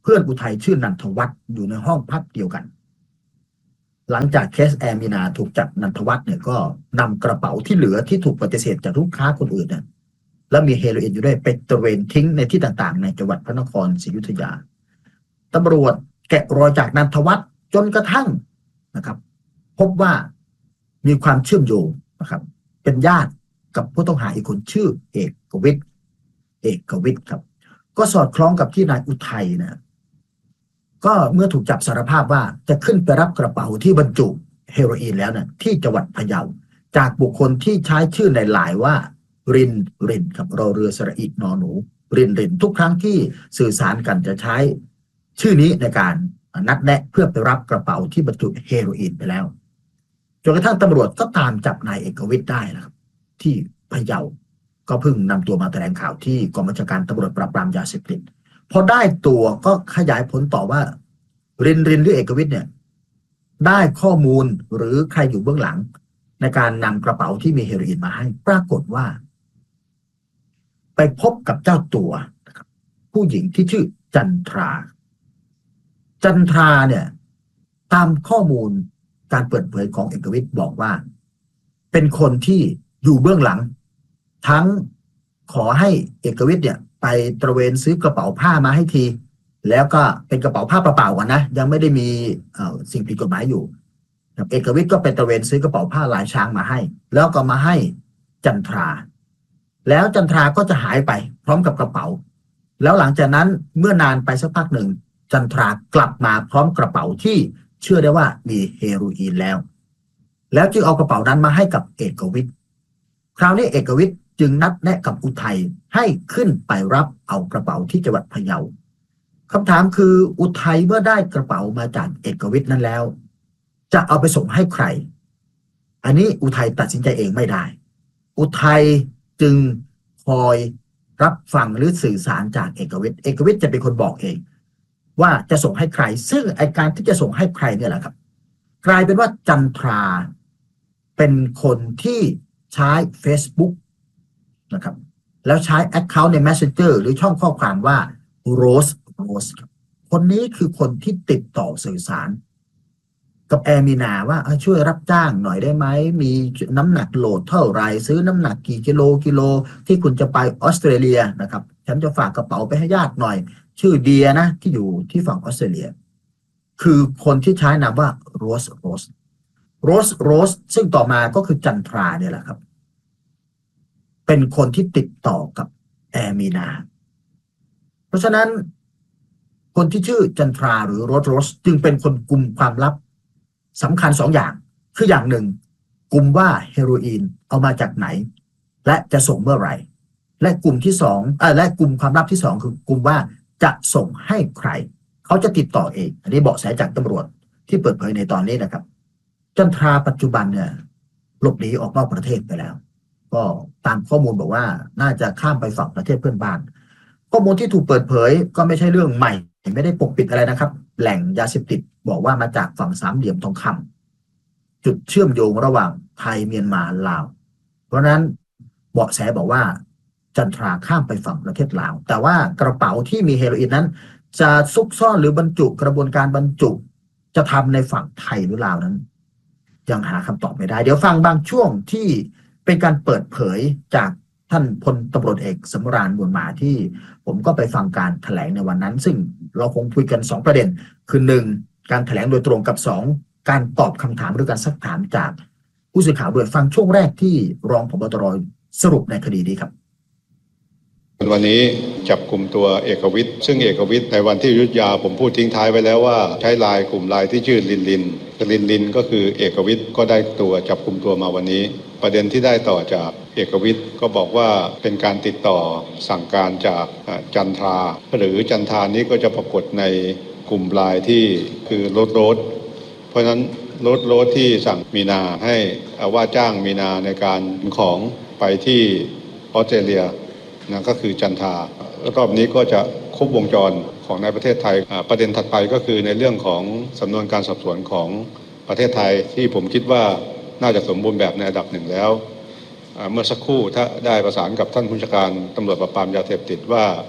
เพื่อนอุทัยชื่อนันทวัฒน์อยู่ในห้องพักเดียวกันหลังจากเคสแอร์มีนาถูกจับนันทวัฒน์เนี่ยก็นำกระเป๋าที่เหลือที่ถูกปฏิเสธจากลูกค้าคนอื่นเนี่ยและมีเฮโรอีนอยู่ด้วยไปตระเวนทิ้งในที่ต่างๆในจังหวัดพระนครศรีอยุธยาตำรวจแกะรอยจากนันทวัฒน์จนกระทั่งนะครับพบว่ามีความเชื่อมโยงนะครับเป็นญาติกับผู้ต้องหาอีกคนชื่อเอกวิทย์เอกวิทย์ครับก็สอดคล้องกับที่นายอุทัยนะก็เมื่อถูกจับสารภาพว่าจะขึ้นไปรับกระเป๋าที่บรรจุเฮโรอีนแล้วเนี่ยที่จังหวัดพะเยาจากบุคคลที่ใช้ชื่อในไลน์ว่ารินรินครับรอเรือสระอินอหนูรินรินทุกครั้งที่สื่อสารกันจะใช้ชื่อนี้ในการนัดแนะเพื่อไปรับกระเป๋าที่บรรจุเฮโรอีนไปแล้วจนกระทั่งตำรวจก็ตามจับนายเอกวิทย์ได้นะครับที่พะเยาก็เพิ่งนำตัวมาแถลงข่าวที่กองบัญชาการตำรวจปราบปรามยาเสพติดพอได้ตัวก็ขยายผลต่อว่ารินรินหรือเอกวิทย์เนี่ยได้ข้อมูลหรือใครอยู่เบื้องหลังในการนำกระเป๋าที่มีเฮโรอีนมาให้ปรากฏว่าไปพบกับเจ้าตัวนะครับผู้หญิงที่ชื่อจันทราจันทราเนี่ยตามข้อมูลการเปิดเผยของเอกวิทย์บอกว่าเป็นคนที่อยู่เบื้องหลังทั้งขอให้เอกวิทย์เนี่ยไปตระเวนซื้อกระเป๋าผ้ามาให้ทีแล้วก็เป็นกระเป๋าผ้าเปล่าๆก่อนนะยังไม่ได้มีสิ่งผิดกฎหมายอยู่เอกวิทย์ก็ไปตระเวนซื้อกระเป๋าผ้าลายช้างมาให้แล้วก็มาให้จันทราแล้วจันทราก็จะหายไปพร้อมกับกระเป๋าแล้วหลังจากนั้นเมื่อนานไปสักพักหนึ่งจันทรากลับมาพร้อมกระเป๋าที่เชื่อได้ว่ามีเฮโรอีนแล้วแล้วจึงเอากระเป๋านั้นมาให้กับเอกวิทย์คราวนี้เอกวิทย์จึงนัดแนะกับอุทัยให้ขึ้นไปรับเอากระเป๋าที่จังหวัดพะเยาคำถามคืออุทัยเมื่อได้กระเป๋ามาจากเอกวิทย์นั้นแล้วจะเอาไปส่งให้ใครอันนี้อุทัยตัดสินใจเองไม่ได้อุทัยจึงคอยรับฟังหรือสื่อสารจากเอกวิทย์เอกวิทย์จะเป็นคนบอกเองว่าจะส่งให้ใครซึ่งไอการที่จะส่งให้ใครเนี่ยแหละครับกลายเป็นว่าจันทราเป็นคนที่ใช้ Facebook นะครับแล้วใช้ Account ใน Messenger หรือช่องข้อความว่า Rose Rose คนนี้คือคนที่ติดต่อสื่อสารกับแอร์มีนาว่าช่วยรับจ้างหน่อยได้ไหมมีน้ำหนักโหลดเท่าไรซื้อน้ำหนักกี่กิโลกิโลที่คุณจะไปออสเตรเลียนะครับฉันจะฝากกระเป๋าไปให้ญาติหน่อยชื่อเดียนะที่อยู่ที่ฝั่งออสเตรเลียคือคนที่ใช้นามว่าโรสโรสโรสโรสซึ่งต่อมาก็คือจันทราเนี่ยแหละครับเป็นคนที่ติดต่อกับแอร์มีนาเพราะฉะนั้นคนที่ชื่อจันทราหรือโรสโรสจึงเป็นคนกุมความลับสำคัญสองอย่างคืออย่างหนึ่งกุมว่าเฮโรอีนเอามาจากไหนและจะส่งเมื่อไหร่และกลุ่มที่สองอ่าและกลุ่มความลับที่สองคือกลุ่มว่าจะส่งให้ใครเขาจะติดต่อเองอันนี้เบาะแสจากตำรวจที่เปิดเผยในตอนนี้นะครับจันทราปัจจุบันเนี่ยหลบหนีออกนอกประเทศไปแล้วก็ตามข้อมูลบอกว่าน่าจะข้ามไปฝั่งประเทศเพื่อนบ้านข้อมูลที่ถูกเปิดเผยก็ไม่ใช่เรื่องใหม่ไม่ได้ปกปิดอะไรนะครับแหล่งยาเสพติดบอกว่ามาจากฝั่งสามเหลี่ยมทองคำจุดเชื่อมโยงระหว่างไทยเมียนมาลาวเพราะนั้นเบาะแสบอกว่าจันทราข้ามไปฝั่งประเทศลาวแต่ว่ากระเป๋าที่มีเฮโรอีนนั้นจะซุกซ่อนหรือบรรจุกระบวนการบรรจุจะทำในฝั่งไทยหรือลาวนั้นยังหาคำตอบไม่ได้เดี๋ยวฟังบางช่วงที่เป็นการเปิดเผยจากท่านพลตำรวจเอกสำราญบุญมาที่ผมก็ไปฟังการแถลงในวันนั้นซึ่งเราคงคุยกันสองประเด็นคือหนึ่งการแถลงโดยตรงกับสองการตอบคำถามหรือการซักถามจากผู้สื่อข่าวโดยฟังช่วงแรกที่รองผบ.ตร.สรุปในคดีนี้ครับวันนี้จับกลุ่มตัวเอกวิทย์ซึ่งเอกวิทย์ในวันที่อยุธยาผมพูดทิ้งท้ายไว้แล้วว่าใช้ไลน์กลุ่มไลน์ที่ชื่อลินลินลินลินก็คือเอกวิทย์ก็ได้ตัวจับกลุ่มตัวมาวันนี้ประเด็นที่ได้ต่อจากเอกวิทย์ก็บอกว่าเป็นการติดต่อสั่งการจากจันทราหรือจันทรานี้ก็จะปรากฏในกลุ่มไลน์ที่คือรถรถเพราะฉะนั้นรถรถที่สั่งมีนาให้ว่าจ้างมีนาในการขนของไปที่ออสเตรเลียนะก็คือจันทรารอบนี้ก็จะครบวงจรของในประเทศไทยประเด็นถัดไปก็คือในเรื่องของสำนวนการสอบสวนของประเทศไทยที่ผมคิดว่าน่าจะสมบูรณ์แบบในระดับหนึ่งแล้วเมื่อสักครู่ถ้าได้ประสานกับท่านผู้จัดการตำรวจปราบปรามยาเสพติดว่า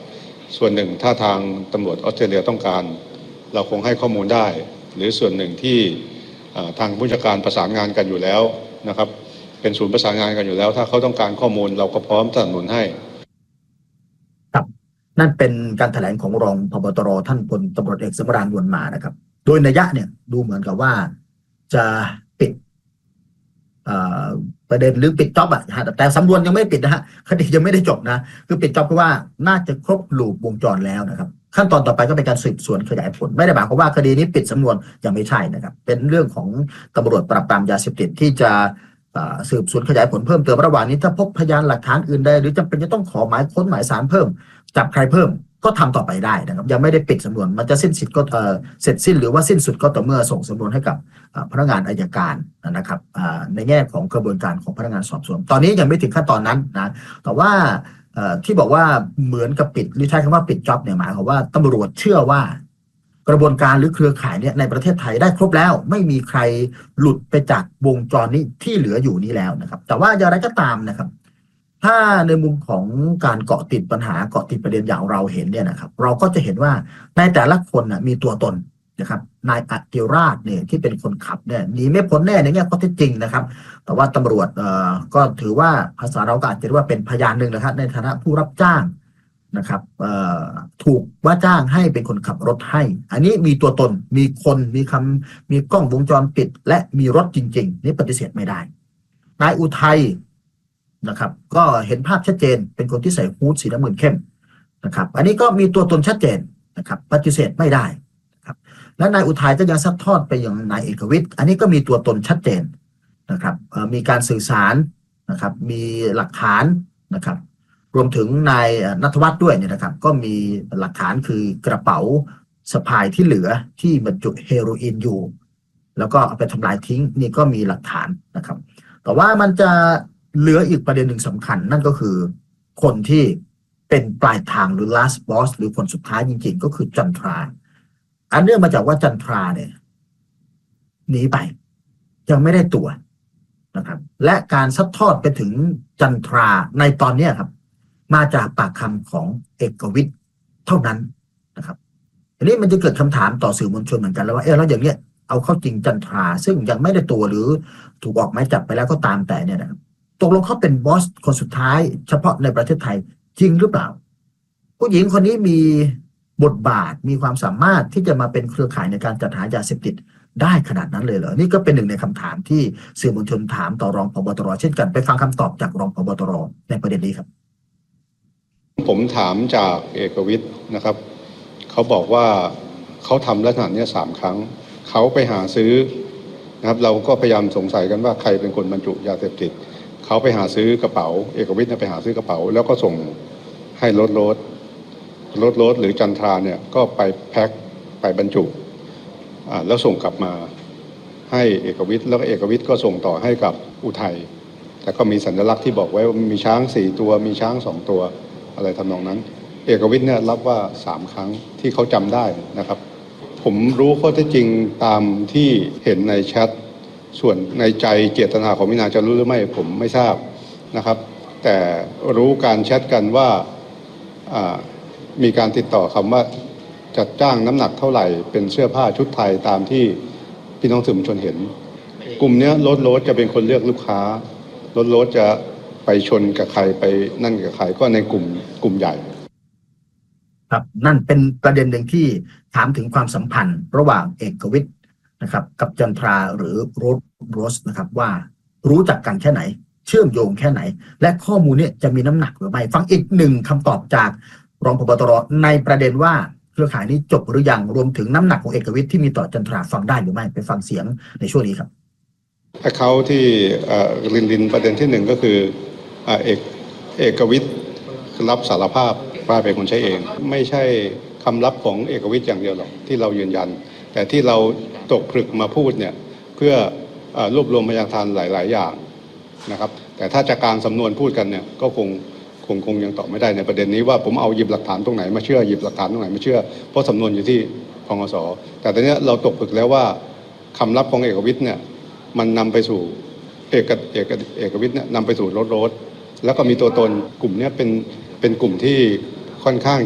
ส่วนหนึ่งถ้าทางตำรวจออสเตรเลียต้องการเราคงให้ข้อมูลได้หรือส่วนหนึ่งที่ทางผู้จัดการประสานงานกันอยู่แล้วนะครับเป็นศูนย์ประสานงานกันอยู่แล้วถ้าเขาต้องการข้อมูลเราก็พร้อมสนับสนุนให้ครับนั่นเป็นการแถลงของรองผบ.ตร.ท่านพลตำรวจเอกสำราญ นวลมานะครับโดยนัยยะเนี่ยดูเหมือนกับว่าจะปิดประเด็นหรือปิดจ็อบอะแต่สำนวนยังไม่ปิดนะฮะคดียังไม่ได้จบนะคือปิดจ็อบเพราะว่าน่าจะครบลูปวงจรแล้วนะครับขั้นตอนต่อไปก็เป็นการสืบสวนขยายผลไม่ได้หมายความว่าคดีนี้ปิดสำนวนยังไม่ใช่นะครับเป็นเรื่องของตำรวจปราบปรามยาเสพติดที่จะสืบสวนขยายผลเพิ่มเติมระหว่างนี้ถ้าพบพยานหลักฐานอื่นใดหรือจำเป็นจะต้องขอหมายค้นหมายศาลเพิ่มจับใครเพิ่มก็ทำต่อไปได้นะครับยังไม่ได้ปิดสำนวนมันจะสิ้นสิทธิ์ก็เสร็จสิ้นหรือว่าสิ้นสุดก็ต่อเมื่อส่งสำนวนให้กับพนักงานอัยการนะครับในแง่ของกระบวนการของพนักงานสอบสวนตอนนี้ยังไม่ถึงขั้นตอนนั้นนะแต่ว่าที่บอกว่าเหมือนกับปิดหรือใช้คำว่าปิดจ็อบเนี่ยหมายความว่าตำรวจเชื่อว่ากระบวนการหรือเครือข่ายเนี่ยในประเทศไทยได้ครบแล้วไม่มีใครหลุดไปจากวงจรนี้ที่เหลืออยู่นี้แล้วนะครับแต่ว่าอย่างไรก็ตามนะครับถ้าในมุมของการเกาะติดปัญหาเกาะติดประเด็นอย่างเราเห็นเนี่ยนะครับเราก็จะเห็นว่าในแต่ละคนนะมีตัวตนนะครับนายอติราชเนี่ยที่เป็นคนขับเนี่ยหนีไม่พ้นแน่ในแง่ข้อเท็จจริงนะครับแต่ว่าตำรวจเอ่อก็ถือว่าภาษาเราก็อาจจะเรียกว่าเป็นพยานหนึ่งนะครับในฐานะผู้รับจ้างนะครับเอ่อถูกว่าจ้างให้เป็นคนขับรถให้อันนี้มีตัวตนมีคนมีคำมีกล้องวงจรปิดและมีรถจริงๆนี่ปฏิเสธไม่ได้นายอุทัยนะครับก็เห็นภาพชัดเจนเป็นคนที่ใส่ฮู้ดสีน้ำเงินเข้มนะครับอันนี้ก็มีตัวตนชัดเจนนะครับปฏิเสธไม่ได้นะครับและนายอุทัยก็ยังซัดทอดไปยังนายเอกวิทย์อันนี้ก็มีตัวตนชัดเจนนะครับมีการสื่อสารนะครับมีหลักฐานนะครับรวมถึงนายณัฐวัฒน์ด้วยเนี่ยนะครับก็มีหลักฐานคือกระเป๋าสะพายที่เหลือที่บรรจุเฮโรอีนอยู่แล้วก็เอาไปทำลายทิ้งนี่ก็มีหลักฐานนะครับแต่ว่ามันจะเหลืออีกประเด็นหนึ่งสำคัญนั่นก็คือคนที่เป็นปลายทางหรือ last boss หรือคนสุดท้ายจริงๆก็คือจันทราอันเนื่องมาจากว่าจันทราเนี่ยหนีไปยังไม่ได้ตัวนะครับและการซัดทอดไปถึงจันทราในตอนนี้ครับมาจากปากคำของเอกวิทย์เท่านั้นนะครับทีนี้มันจะเกิดคำถามต่อสื่อมวลชนเหมือนกันแล้วว่าเออแล้วอย่างเนี้ยเอาเข้าจริงจันทราซึ่งยังไม่ได้ตัวหรือถูกออกหมายจับไปแล้วก็ตามแต่เนี่ยนะครับตกลงเขาเป็นบอสคนสุดท้ายเฉพาะในประเทศไทยจริงหรือเปล่าผู้หญิงคนนี้มีบทบาทมีความสามารถที่จะมาเป็นเครือข่ายในการจัดหายาเสพติดได้ขนาดนั้นเลยเหรอนี่ก็เป็นหนึ่งในคำถามที่สื่อมวลชนถามต่อรองผบ.ตร.เช่นกันไปฟังคำตอบจากรองผบ.ตร.ในประเด็นนี้ครับผมถามจากเอกวิทย์นะครับเขาบอกว่าเขาทำลักษณะนี้สามครั้งเขาไปหาซื้อนะครับเราก็พยายามสงสัยกันว่าใครเป็นคนบรรจุยาเสพติดเขาไปหาซื้อกระเป๋าเอกวิทย์ไปหาซื้อกระเป๋าแล้วก็ส่งให้รถรถรถรถหรือจันทราเนี่ยก็ไปแพ็คไปบรรจุอ่าแล้วส่งกลับมาให้เอกวิทย์แล้วก็เอกวิทย์ก็ส่งต่อให้กับอุทัยแต่ก็มีสัญลักษณ์ที่บอกไว้ว่ามีช้างสี่ตัวมีช้างสองตัวอะไรทำนองนั้นเอกวิทย์เนี่ยรับว่าสามครั้งที่เขาจำได้นะครับผมรู้ข้อเท็จจริงตามที่เห็นในแชทส่วนในใจเจตนาของมินาจะรู้หรือไม่ผมไม่ทราบนะครับแต่รู้การแชทกันว่ามีการติดต่อคำว่าจัดจ้างน้ำหนักเท่าไหร่เป็นเสื้อผ้าชุดไทยตามที่พี่น้องสื่อมวลชนเห็นกลุ่มนี้รถรถจะเป็นคนเลือกลูกค้ารถรถจะไปชนกับใครไปนั่นกับใครก็ในกลุ่มกลุ่มใหญ่ครับนั่นเป็นประเด็นหนึ่งที่ถามถึงความสัมพันธ์ระหว่างเอกวิทย์นะครับกับจันทราหรือโรสโรสนะครับว่ารู้จักกันแค่ไหนเชื่อมโยงแค่ไหนและข้อมูลนี้จะมีน้ำหนักหรือไม่ฟังอีกหนึ่งคำตอบจากรองผบ.ตร.ในประเด็นว่าเครือข่ายนี้จบหรือยังรวมถึงน้ำหนักของเอกวิทย์ที่มีต่อจันทราฟังได้หรือไม่ไปฟังเสียงในช่วงนี้ครับถ้าเขาที่ลินลินประเด็นที่หนึ่งก็คือเอกเอกวิทย์รับสารภาพว่าเป็นคนใช้เองไม่ใช่คำรับของเอกวิทย์อย่างเดียวหรอกที่เรายืนยันแต่ที่เราตกผลึกมาพูดเนี่ยเพื่อรวบรวมพยานหลักฐานหลายๆอย่างนะครับแต่ถ้าจากการสำนวนพูดกันเนี่ยก็คงคงคงยังตอบไม่ได้ในประเด็นนี้ว่าผมเอาหยิบหลักฐานตรงไหนมาเชื่อหยิบหลักฐานตรงไหนมาเชื่อเพราะสำนวนอยู่ที่พงส.แต่ตอนนี้เราตกผลึกแล้วว่าคำรับของเอกวิทย์เนี่ยมันนำไปสู่เอกเอกเอกวิทย์เนี่ยนำไปสู่รถรถแล้วก็มีตัวตนกลุ่มนี้เป็นเป็นกลุ่มที่ค่อนข้างจะ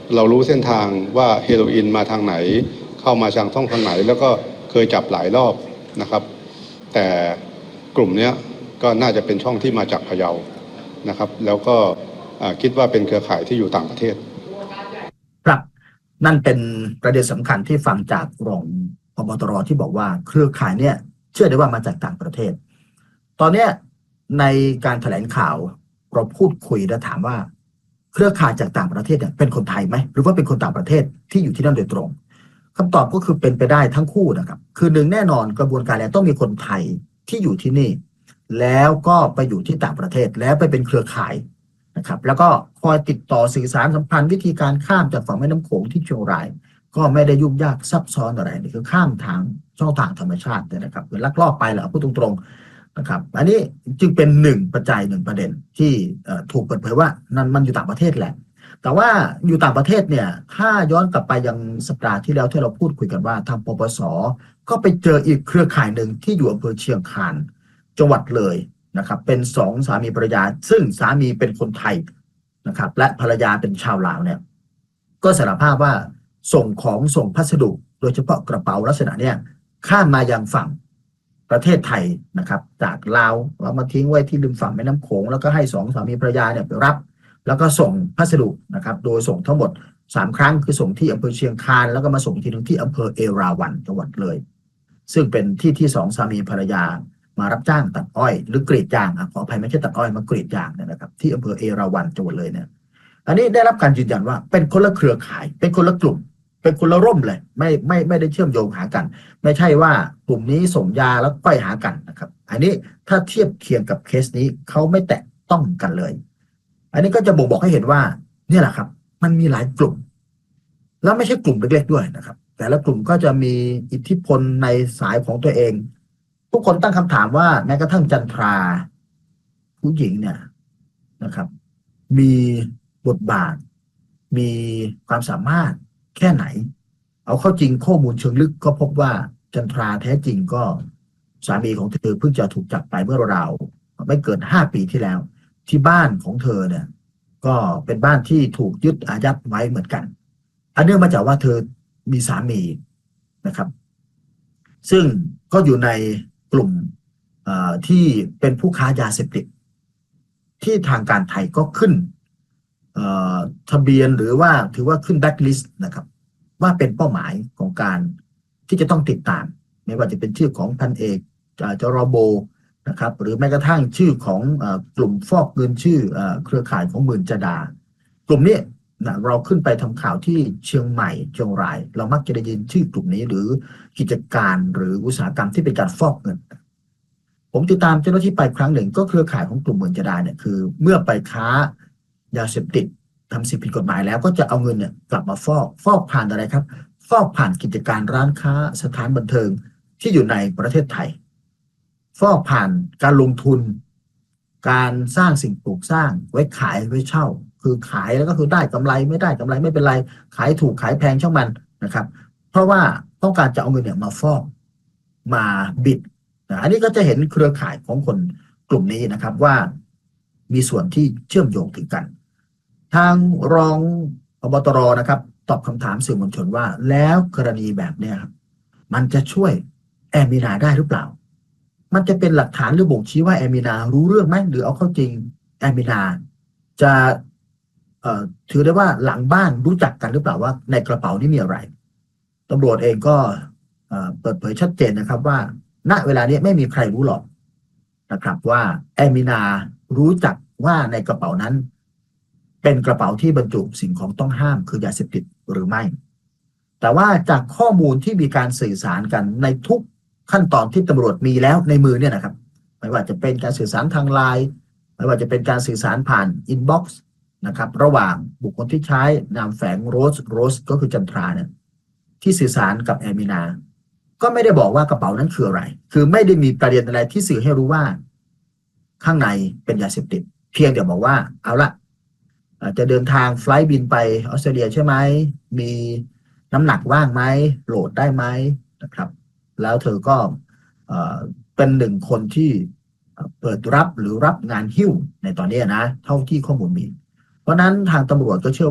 เรารู้เส้นทางว่าเฮโรอีนมาทางไหนเข้ามาทางช่องทางไหนแล้วก็เคยจับหลายรอบนะครับแต่กลุ่มนี้ก็น่าจะเป็นช่องที่มาจากพะเยานะครับแล้วก็คิดว่าเป็นเครือข่ายที่อยู่ต่างประเทศครับนั่นเป็นประเด็นสำคัญที่ฟังจากรองผบ.ตร.ที่บอกว่าเครือข่ายเนี่ยเชื่อได้ว่ามาจากต่างประเทศตอนนี้ในการแถลงข่าวเราพูดคุยและถามว่าเครือข่ายจากต่างประเทศเนี่ยเป็นคนไทยไหมหรือว่าเป็นคนต่างประเทศที่อยู่ที่นั่นโดยตรงคำตอบก็คือเป็นไปได้ทั้งคู่นะครับคือหนึ่งแน่นอนกระบวนการแล้วต้องมีคนไทยที่อยู่ที่นี่แล้วก็ไปอยู่ที่ต่างประเทศแล้วไปเป็นเครือข่ายนะครับแล้วก็คอยติดต่อสื่อสารสัมพันธ์วิธีการข้ามจากฝั่งแม่น้ำโขงที่เชียงรายก็ไม่ได้ยุ่งยากซับซ้อนอะไรนี่คือข้ามทางช่องทางธรรมชาตินะครับคือลักลอบไปแหละพูดตรงๆนะครับอันนี้จึงเป็นหนึ่งปัจจัยหนึ่งประเด็นที่ถูกเปิดเผยว่านั่นมันอยู่ต่างประเทศแหละแต่ว่าอยู่ต่างประเทศเนี่ยถ้าย้อนกลับไปยังสัปดาห์ที่แล้วที่เราพูดคุยกันว่าทางปปส.ก็ไปเจออีกเครือข่ายหนึ่งที่อยู่อำเภอเชียงคานจังหวัดเลยนะครับเป็นสองสามีภรรยาซึ่งสามีเป็นคนไทยนะครับและภรรยาเป็นชาวลาวเนี่ยก็สารภาพว่าส่งของส่งพัสดุโดยเฉพาะกระเป๋าลักษณะเนี่ยข้ามมายังฝั่งประเทศไทยนะครับจากลาวเอามาทิ้งไว้ที่ริมฝั่งแม่น้ำโขงแล้วก็ให้สองสามีภรรยาเนี่ยไปรับแล้วก็ส่งพัสดุนะครับโดยส่งทั้งหมดสามครั้งคือส่งที่อำเภอเชียงคานแล้วก็มาส่งทีนึงที่อำเภอเอราวัณจังหวัดเลยซึ่งเป็นที่ที่สองสามีภรรยามารับจ้างตัดอ้อยหรือกรีดยางขออภัยไม่ใช่ตัดอ้อยมากรีดยางนะครับที่อำเภอเอราวัณจังหวัดเลยเนี่ยอันนี้ได้รับการยืนยันว่าเป็นคนละเครือข่ายเป็นคนละกลุ่มเป็นคนละร่มเลยไม่ไม่ไม่ได้เชื่อมโยงหากันไม่ใช่ว่ากลุ่มนี้ส่งยาแล้วค่อยหากันนะครับอันนี้ถ้าเทียบเคียงกับเคสนี้เขาไม่แตะต้องกันเลยอันนี้ก็จะบ่งบอกให้เห็นว่าเนี่ยแหละครับมันมีหลายกลุ่มแล้วไม่ใช่กลุ่มเล็กๆด้วยนะครับแต่ละกลุ่มก็จะมีอิทธิพลในสายของตัวเองทุกคนตั้งคำถามว่าแม้กระทั่งจันทราผู้หญิงเนี่ยนะครับมีบทบาทมีความสามารถแค่ไหนเอาเข้าจริงข้อมูลเชิงลึกก็พบว่าจันทราแท้จริงก็สามีของเธอเพิ่งจะถูกจับไปเมื่อราวๆไม่เกินห้าปีที่แล้วที่บ้านของเธอเนี่ยก็เป็นบ้านที่ถูกยึดอายัดไว้เหมือนกันอันเนื่องมาจากว่าเธอมีสามีนะครับซึ่งก็อยู่ในกลุ่มที่เป็นผู้ค้ายาเสพติดที่ทางการไทยก็ขึ้นทะเบียนหรือว่าถือว่าขึ้นแบล็คลิสต์นะครับว่าเป็นเป้าหมายของการที่จะต้องติดตามไม่ว่าจะเป็นชื่อของพันเอกจรโบนะครับหรือแม้กระทั่งชื่อของกลุ่มฟอกเงินชื่อเครือข่ายของหมื่นจดากลุ่มนี้นะเราขึ้นไปทำข่าวที่เชียงใหม่เชียงรายเรามักจะได้ยินชื่อกลุ่มนี้หรือกิจการหรืออุตสาหกรรมที่เป็นการฟอกเงินผมติดตามเจ้าหน้าที่ไปครั้งหนึ่งก็เครือข่ายของกลุ่มหมื่นจดาเนี่ยคือเมื่อไปค้ายาเสพติดทำสิ่งผิดกฎหมายแล้วก็จะเอาเงินเนี่ยกลับมาฟอกฟอกผ่านอะไรครับฟอกผ่านกิจการร้านค้าสถานบันเทิงที่อยู่ในประเทศไทยฟอกผ่านการลงทุนการสร้างสิ่งปลูกสร้างไว้ขายไว้เช่าคือขายแล้วก็คือได้กำไรไม่ได้กำไรไม่เป็นไรขายถูกขายแพงช่างมันนะครับเพราะว่าต้องการจะเอาเงินเนี่ยมาฟอกมาบิดอันนี้ก็จะเห็นเครือข่ายของคนกลุ่มนี้นะครับว่ามีส่วนที่เชื่อมโยงถึงกันทางรองผบ.ตร.นะครับตอบคำถามสื่อมวลชนว่าแล้วกรณีแบบนี้ครับมันจะช่วยแอมมีนาได้หรือเปล่ามันจะเป็นหลักฐานหรือบ่งชี้ว่าแอมมีนารู้เรื่องไหมหรือเอาเข้าจริงแอมมีนาจะเอ่อถือได้ว่าหลังบ้านรู้จักกันหรือเปล่าว่าในกระเป๋านี้มีอะไรตำรวจเองก็เอ่อเปิดเผยชัดเจนนะครับว่าณเวลานี้ไม่มีใครรู้หรอกนะครับว่าแอมมีนารู้จักว่าในกระเป๋านั้นเป็นกระเป๋าที่บรรจุสิ่งของต้องห้ามคือยาเสพติดหรือไม่แต่ว่าจากข้อมูลที่มีการสื่อสารกันในทุกขั้นตอนที่ตำรวจมีแล้วในมือเนี่ยนะครับไม่ว่าจะเป็นการสื่อสารทางไลน์ไม่ว่าจะเป็นการสื่อสารผ่านอินบ็อกซ์นะครับระหว่างบุคคลที่ใช้นามแฝงโรสโรสก็คือจันทราเนี่ยที่สื่อสารกับแอมินาก็ไม่ได้บอกว่ากระเป๋านั้นคืออะไรคือไม่ได้มีประเด็นอะไรที่สื่อให้รู้ว่าข้างในเป็นยาเสพติดเพียงแต่บอกว่าเอาละจะเดินทางไฟล์บินไปออสเตรเลียใช่ไหมมีน้ำหนักว่างไหมโหลดได้ไหมนะครับแล้วเธอก็เป็นหนึ่งคนที่เปิดรับหรือรับงานหิ้วในตอนนี้นะเท่าที่ข้อมูลมีเพราะนั้นทางตำรวจก็เชื่อว่า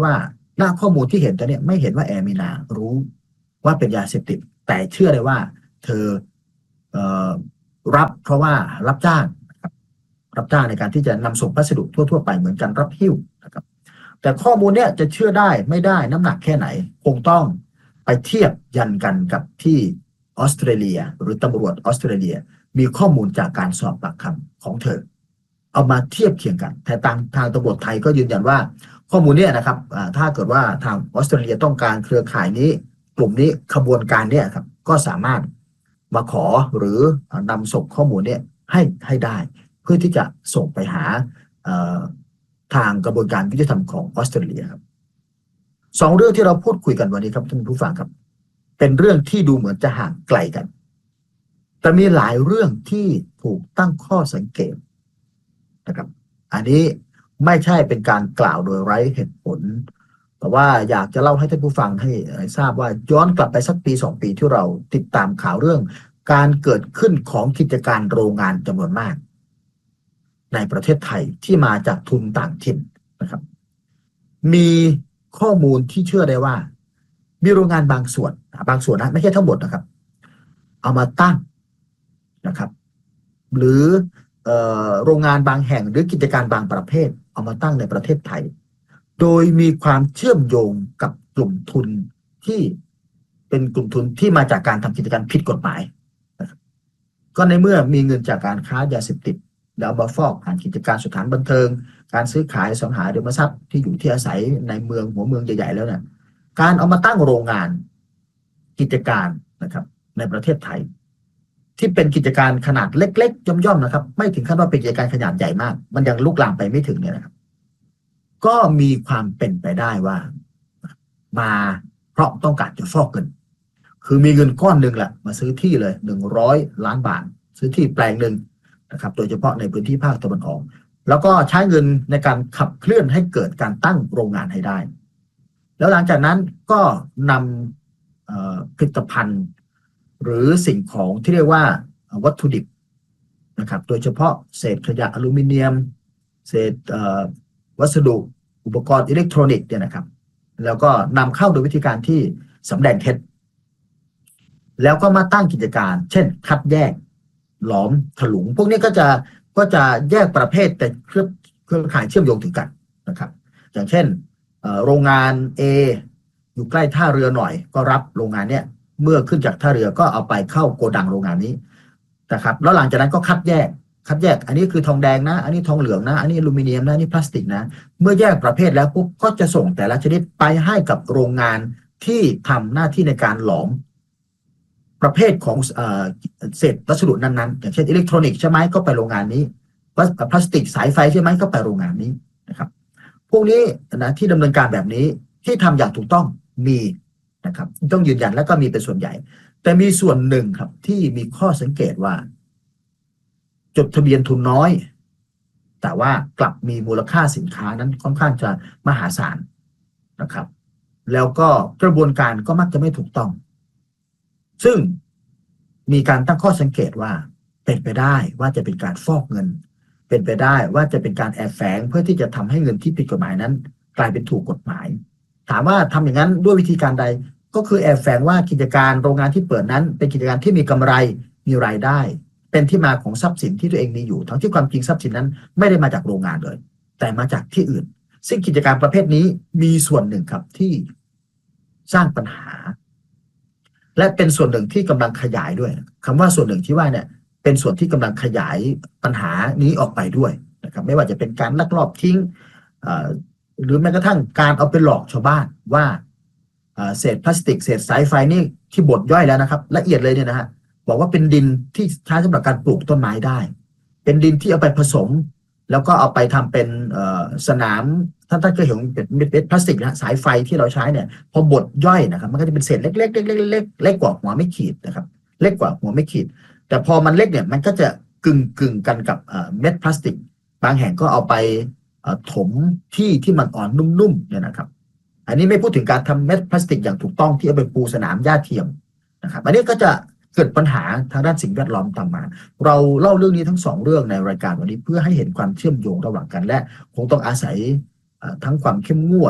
หน้าข้อมูลที่เห็นตอนนี้ไม่เห็นว่าแอมินารู้ว่าเป็นยาเสพติดแต่เชื่อเลยว่าเธอเอ่อรับเพราะว่ารับจ้างนะครับรับจ้างในการที่จะนำส่งพัสดุทั่วๆไปเหมือนกันรับหิ้วนะครับแต่ข้อมูลเนี้ยจะเชื่อได้ไม่ได้น้ำหนักแค่ไหนคงต้องไปเทียบยันกันกับที่ออสเตรเลียหรือตำรวจออสเตรเลียมีข้อมูลจากการสอบปากคำของเธอเอามาเทียบเคียงกันแต่ทางทางตำรวจไทยก็ยืนยันว่าข้อมูลเนี้ยนะครับถ้าเกิดว่าทางออสเตรเลียต้องการเครือข่ายนี้กลุ่มนี้ขบวนการเนี้ยครับก็สามารถมาขอหรือนำส่งข้อมูลเนี้ยให้ให้ได้เพื่อที่จะส่งไปหาทางกระบวนการยุติธรรมของออสเตรเลียครับสองเรื่องที่เราพูดคุยกันวันนี้ครับท่านผู้ฟังครับเป็นเรื่องที่ดูเหมือนจะห่างไกลกันแต่มีหลายเรื่องที่ถูกตั้งข้อสังเกตนะครับอันนี้ไม่ใช่เป็นการกล่าวโดยไร้เหตุผลแต่ว่าอยากจะเล่าให้ท่านผู้ฟังให้ทราบว่าย้อนกลับไปสักปีสองปีที่เราติดตามข่าวเรื่องการเกิดขึ้นของกิจการโรงงานจำนวนมากในประเทศไทยที่มาจากทุนต่างถิ่นนะครับมีข้อมูลที่เชื่อได้ว่ามีโรงงานบางส่วนบางส่วนนะไม่ใช่ทั้งหมดนะครับเอามาตั้งนะครับหรือเอ่อโรงงานบางแห่งหรือกิจการบางประเภทเอามาตั้งในประเทศไทยโดยมีความเชื่อมโยงกับกลุ่มทุนที่เป็นกลุ่มทุนที่มาจากการทำกิจการผิดกฎหมายนะครับก็ในเมื่อมีเงินจากการค้ายาเสพติดแล้วมาฟอกผ่านกิจการสถานบันเทิงการซื้อขายอสังหาริมทรัพย์ที่อยู่ที่อาศัยในเมืองหัวเมืองใหญ่ๆแล้วเนี่ยการเอามาตั้งโรงงานกิจการนะครับในประเทศไทยที่เป็นกิจการขนาดเล็กๆย่อมๆนะครับไม่ถึงขั้นว่าเป็นกิจการขนาดใหญ่มากมันยังลุกลามไปไม่ถึงเนี่ยนะครับก็มีความเป็นไปได้ว่ามาเพราะต้องการจะฟอกเงินคือมีเงินก้อนหนึ่งแหละมาซื้อที่เลยหนึ่งร้อยล้านบาทซื้อที่แปลงหนึ่งนะครับโดยเฉพาะในพื้นที่ภาคตะวันออกแล้วก็ใช้เงินในการขับเคลื่อนให้เกิดการตั้งโรงงานให้ได้แล้วหลังจากนั้นก็นำผลิตภัณฑ์หรือสิ่งของที่เรียกว่าวัตถุดิบนะครับโดยเฉพาะเศษขยะอลูมิเนียมเศษวัสดุอุปกรณ์อิเล็กทรอนิกส์เนี่ยนะครับแล้วก็นำเข้าโดยวิธีการที่สำแดงเท็จแล้วก็มาตั้งกิจการเช่นคัดแยกหลอมถลุงพวกนี้ก็จะก็จะแยกประเภทแต่เครือเครือข่ายเชื่อมโยงถึงกันนะครับอย่างเช่นโรงงาน A อยู่ใกล้ท่าเรือหน่อยก็รับโรงงานเนี่ยเมื่อขึ้นจากท่าเรือก็เอาไปเข้าโกดังโรงงานนี้นะครับแล้วหลังจากนั้นก็คัดแยกคัดแยกอันนี้คือทองแดงนะอันนี้ทองเหลืองนะอันนี้อลูมิเนียมนะอันนี้พลาสติกนะเมื่อแยกประเภทแล้วปุ๊บก็จะส่งแต่ละชนิดไปให้กับโรงงานที่ทำหน้าที่ในการหลอมประเภทของเศษวัสดุนั้นๆอย่างเช่นอิเล็กทรอนิกส์ใช่ไหมก็ไปโรงงานนี้พลาสติกสายไฟใช่ไหมก็ไปโรงงานนี้นะครับพวกนี้นะที่ดำเนินการแบบนี้ที่ทำอย่างถูกต้องมีนะครับต้องยืนยันแล้วก็มีเป็นส่วนใหญ่แต่มีส่วนหนึ่งครับที่มีข้อสังเกตว่าจดทะเบียนทุนน้อยแต่ว่ากลับมีมูลค่าสินค้านั้นค่อนข้างจะมหาศาลนะครับแล้วก็กระบวนการก็มักจะไม่ถูกต้องซึ่งมีการตั้งข้อสังเกตว่าเป็นไปได้ว่าจะเป็นการฟอกเงินเป็นไปได้ว่าจะเป็นการแอบแฝงเพื่อที่จะทำให้เงินที่ผิดกฎหมายนั้นกลายเป็นถูกกฎหมายถามว่าทำอย่างนั้นด้วยวิธีการใดก็คือแอบแฝงว่ากิจการโรงงานที่เปิดนั้นเป็นกิจการที่มีกำไรมีรายได้เป็นที่มาของทรัพย์สินที่ตัวเองมีอยู่ทั้งที่ความจริงทรัพย์สินนั้นไม่ได้มาจากโรงงานเลยแต่มาจากที่อื่นซึ่งกิจการประเภทนี้มีส่วนหนึ่งครับที่สร้างปัญหาและเป็นส่วนหนึ่งที่กำลังขยายด้วยคำว่าส่วนหนึ่งที่ว่าเนี่ยเป็นส่วนที่กำลังขยายปัญหานี้ออกไปด้วยนะครับไม่ว่าจะเป็นการลักลอบทิ้งหรือแม้กระทั่งการเอาไปหลอกชาวบ้านว่าเศษพลาสติกเศษสายไฟนี่ที่บดย่อยแล้วนะครับละเอียดเลยเนี่ยนะฮะบอกว่าเป็นดินที่ใช้สำหรับการปลูกต้นไม้ได้เป็นดินที่เอาไปผสมแล้วก็เอาไปทำเป็นสนามท่านท่านเคยเห็นเป็นเม็ดพลาสติกนะสายไฟที่เราใช้เนี่ยพอบดย่อยนะครับมันก็จะเป็นเศษเล็กๆเล็กๆเล็กๆเล็กกว่าหัวไม่ขีดนะครับเล็กกว่าหัวไม่ขีดแต่พอมันเล็กเนี่ยมันก็จะกึ่งกึ่งกันกับเม็ดพลาสติกบางแห่งก็เอาไปถมที่ที่มันอ่อนนุ่มๆเนี่ยนะครับอันนี้ไม่พูดถึงการทำเม็ดพลาสติกอย่างถูกต้องที่เอาไปปูสนามหญ้าเทียมนะครับอันนี้ก็จะเกิดปัญหาทางด้านสิ่งแวดล้อมตามมาเราเล่าเรื่องนี้ทั้งสองเรื่องในรายการวันนี้เพื่อให้เห็นความเชื่อมโยงระหว่างกันและคงต้องอาศัยทั้งความเข้มงวด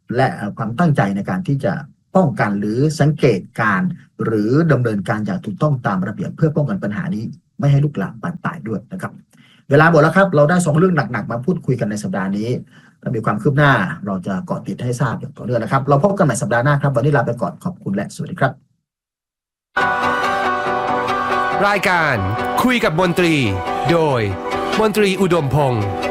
และความตั้งใจในการที่จะป้องกันหรือสังเกตการหรือดำเนินการอย่างถูกต้องตามระเบียบเพื่อป้องกันปัญหานี้ไม่ให้ลุกลามบานปลายด้วยนะครับเวลาหมดแล้วครับเราได้สองเรื่องหนักๆมาพูดคุยกันในสัปดาห์นี้ถ้ามีความคืบหน้าเราจะเกาะติดให้ทราบอย่างต่อเนื่องนะครับเราพบกันใหม่สัปดาห์หน้าครับวันนี้ลาไปก่อนขอบคุณและสวัสดีครับรายการคุยกับมนตรีโดยมนตรีอุดมพงษ์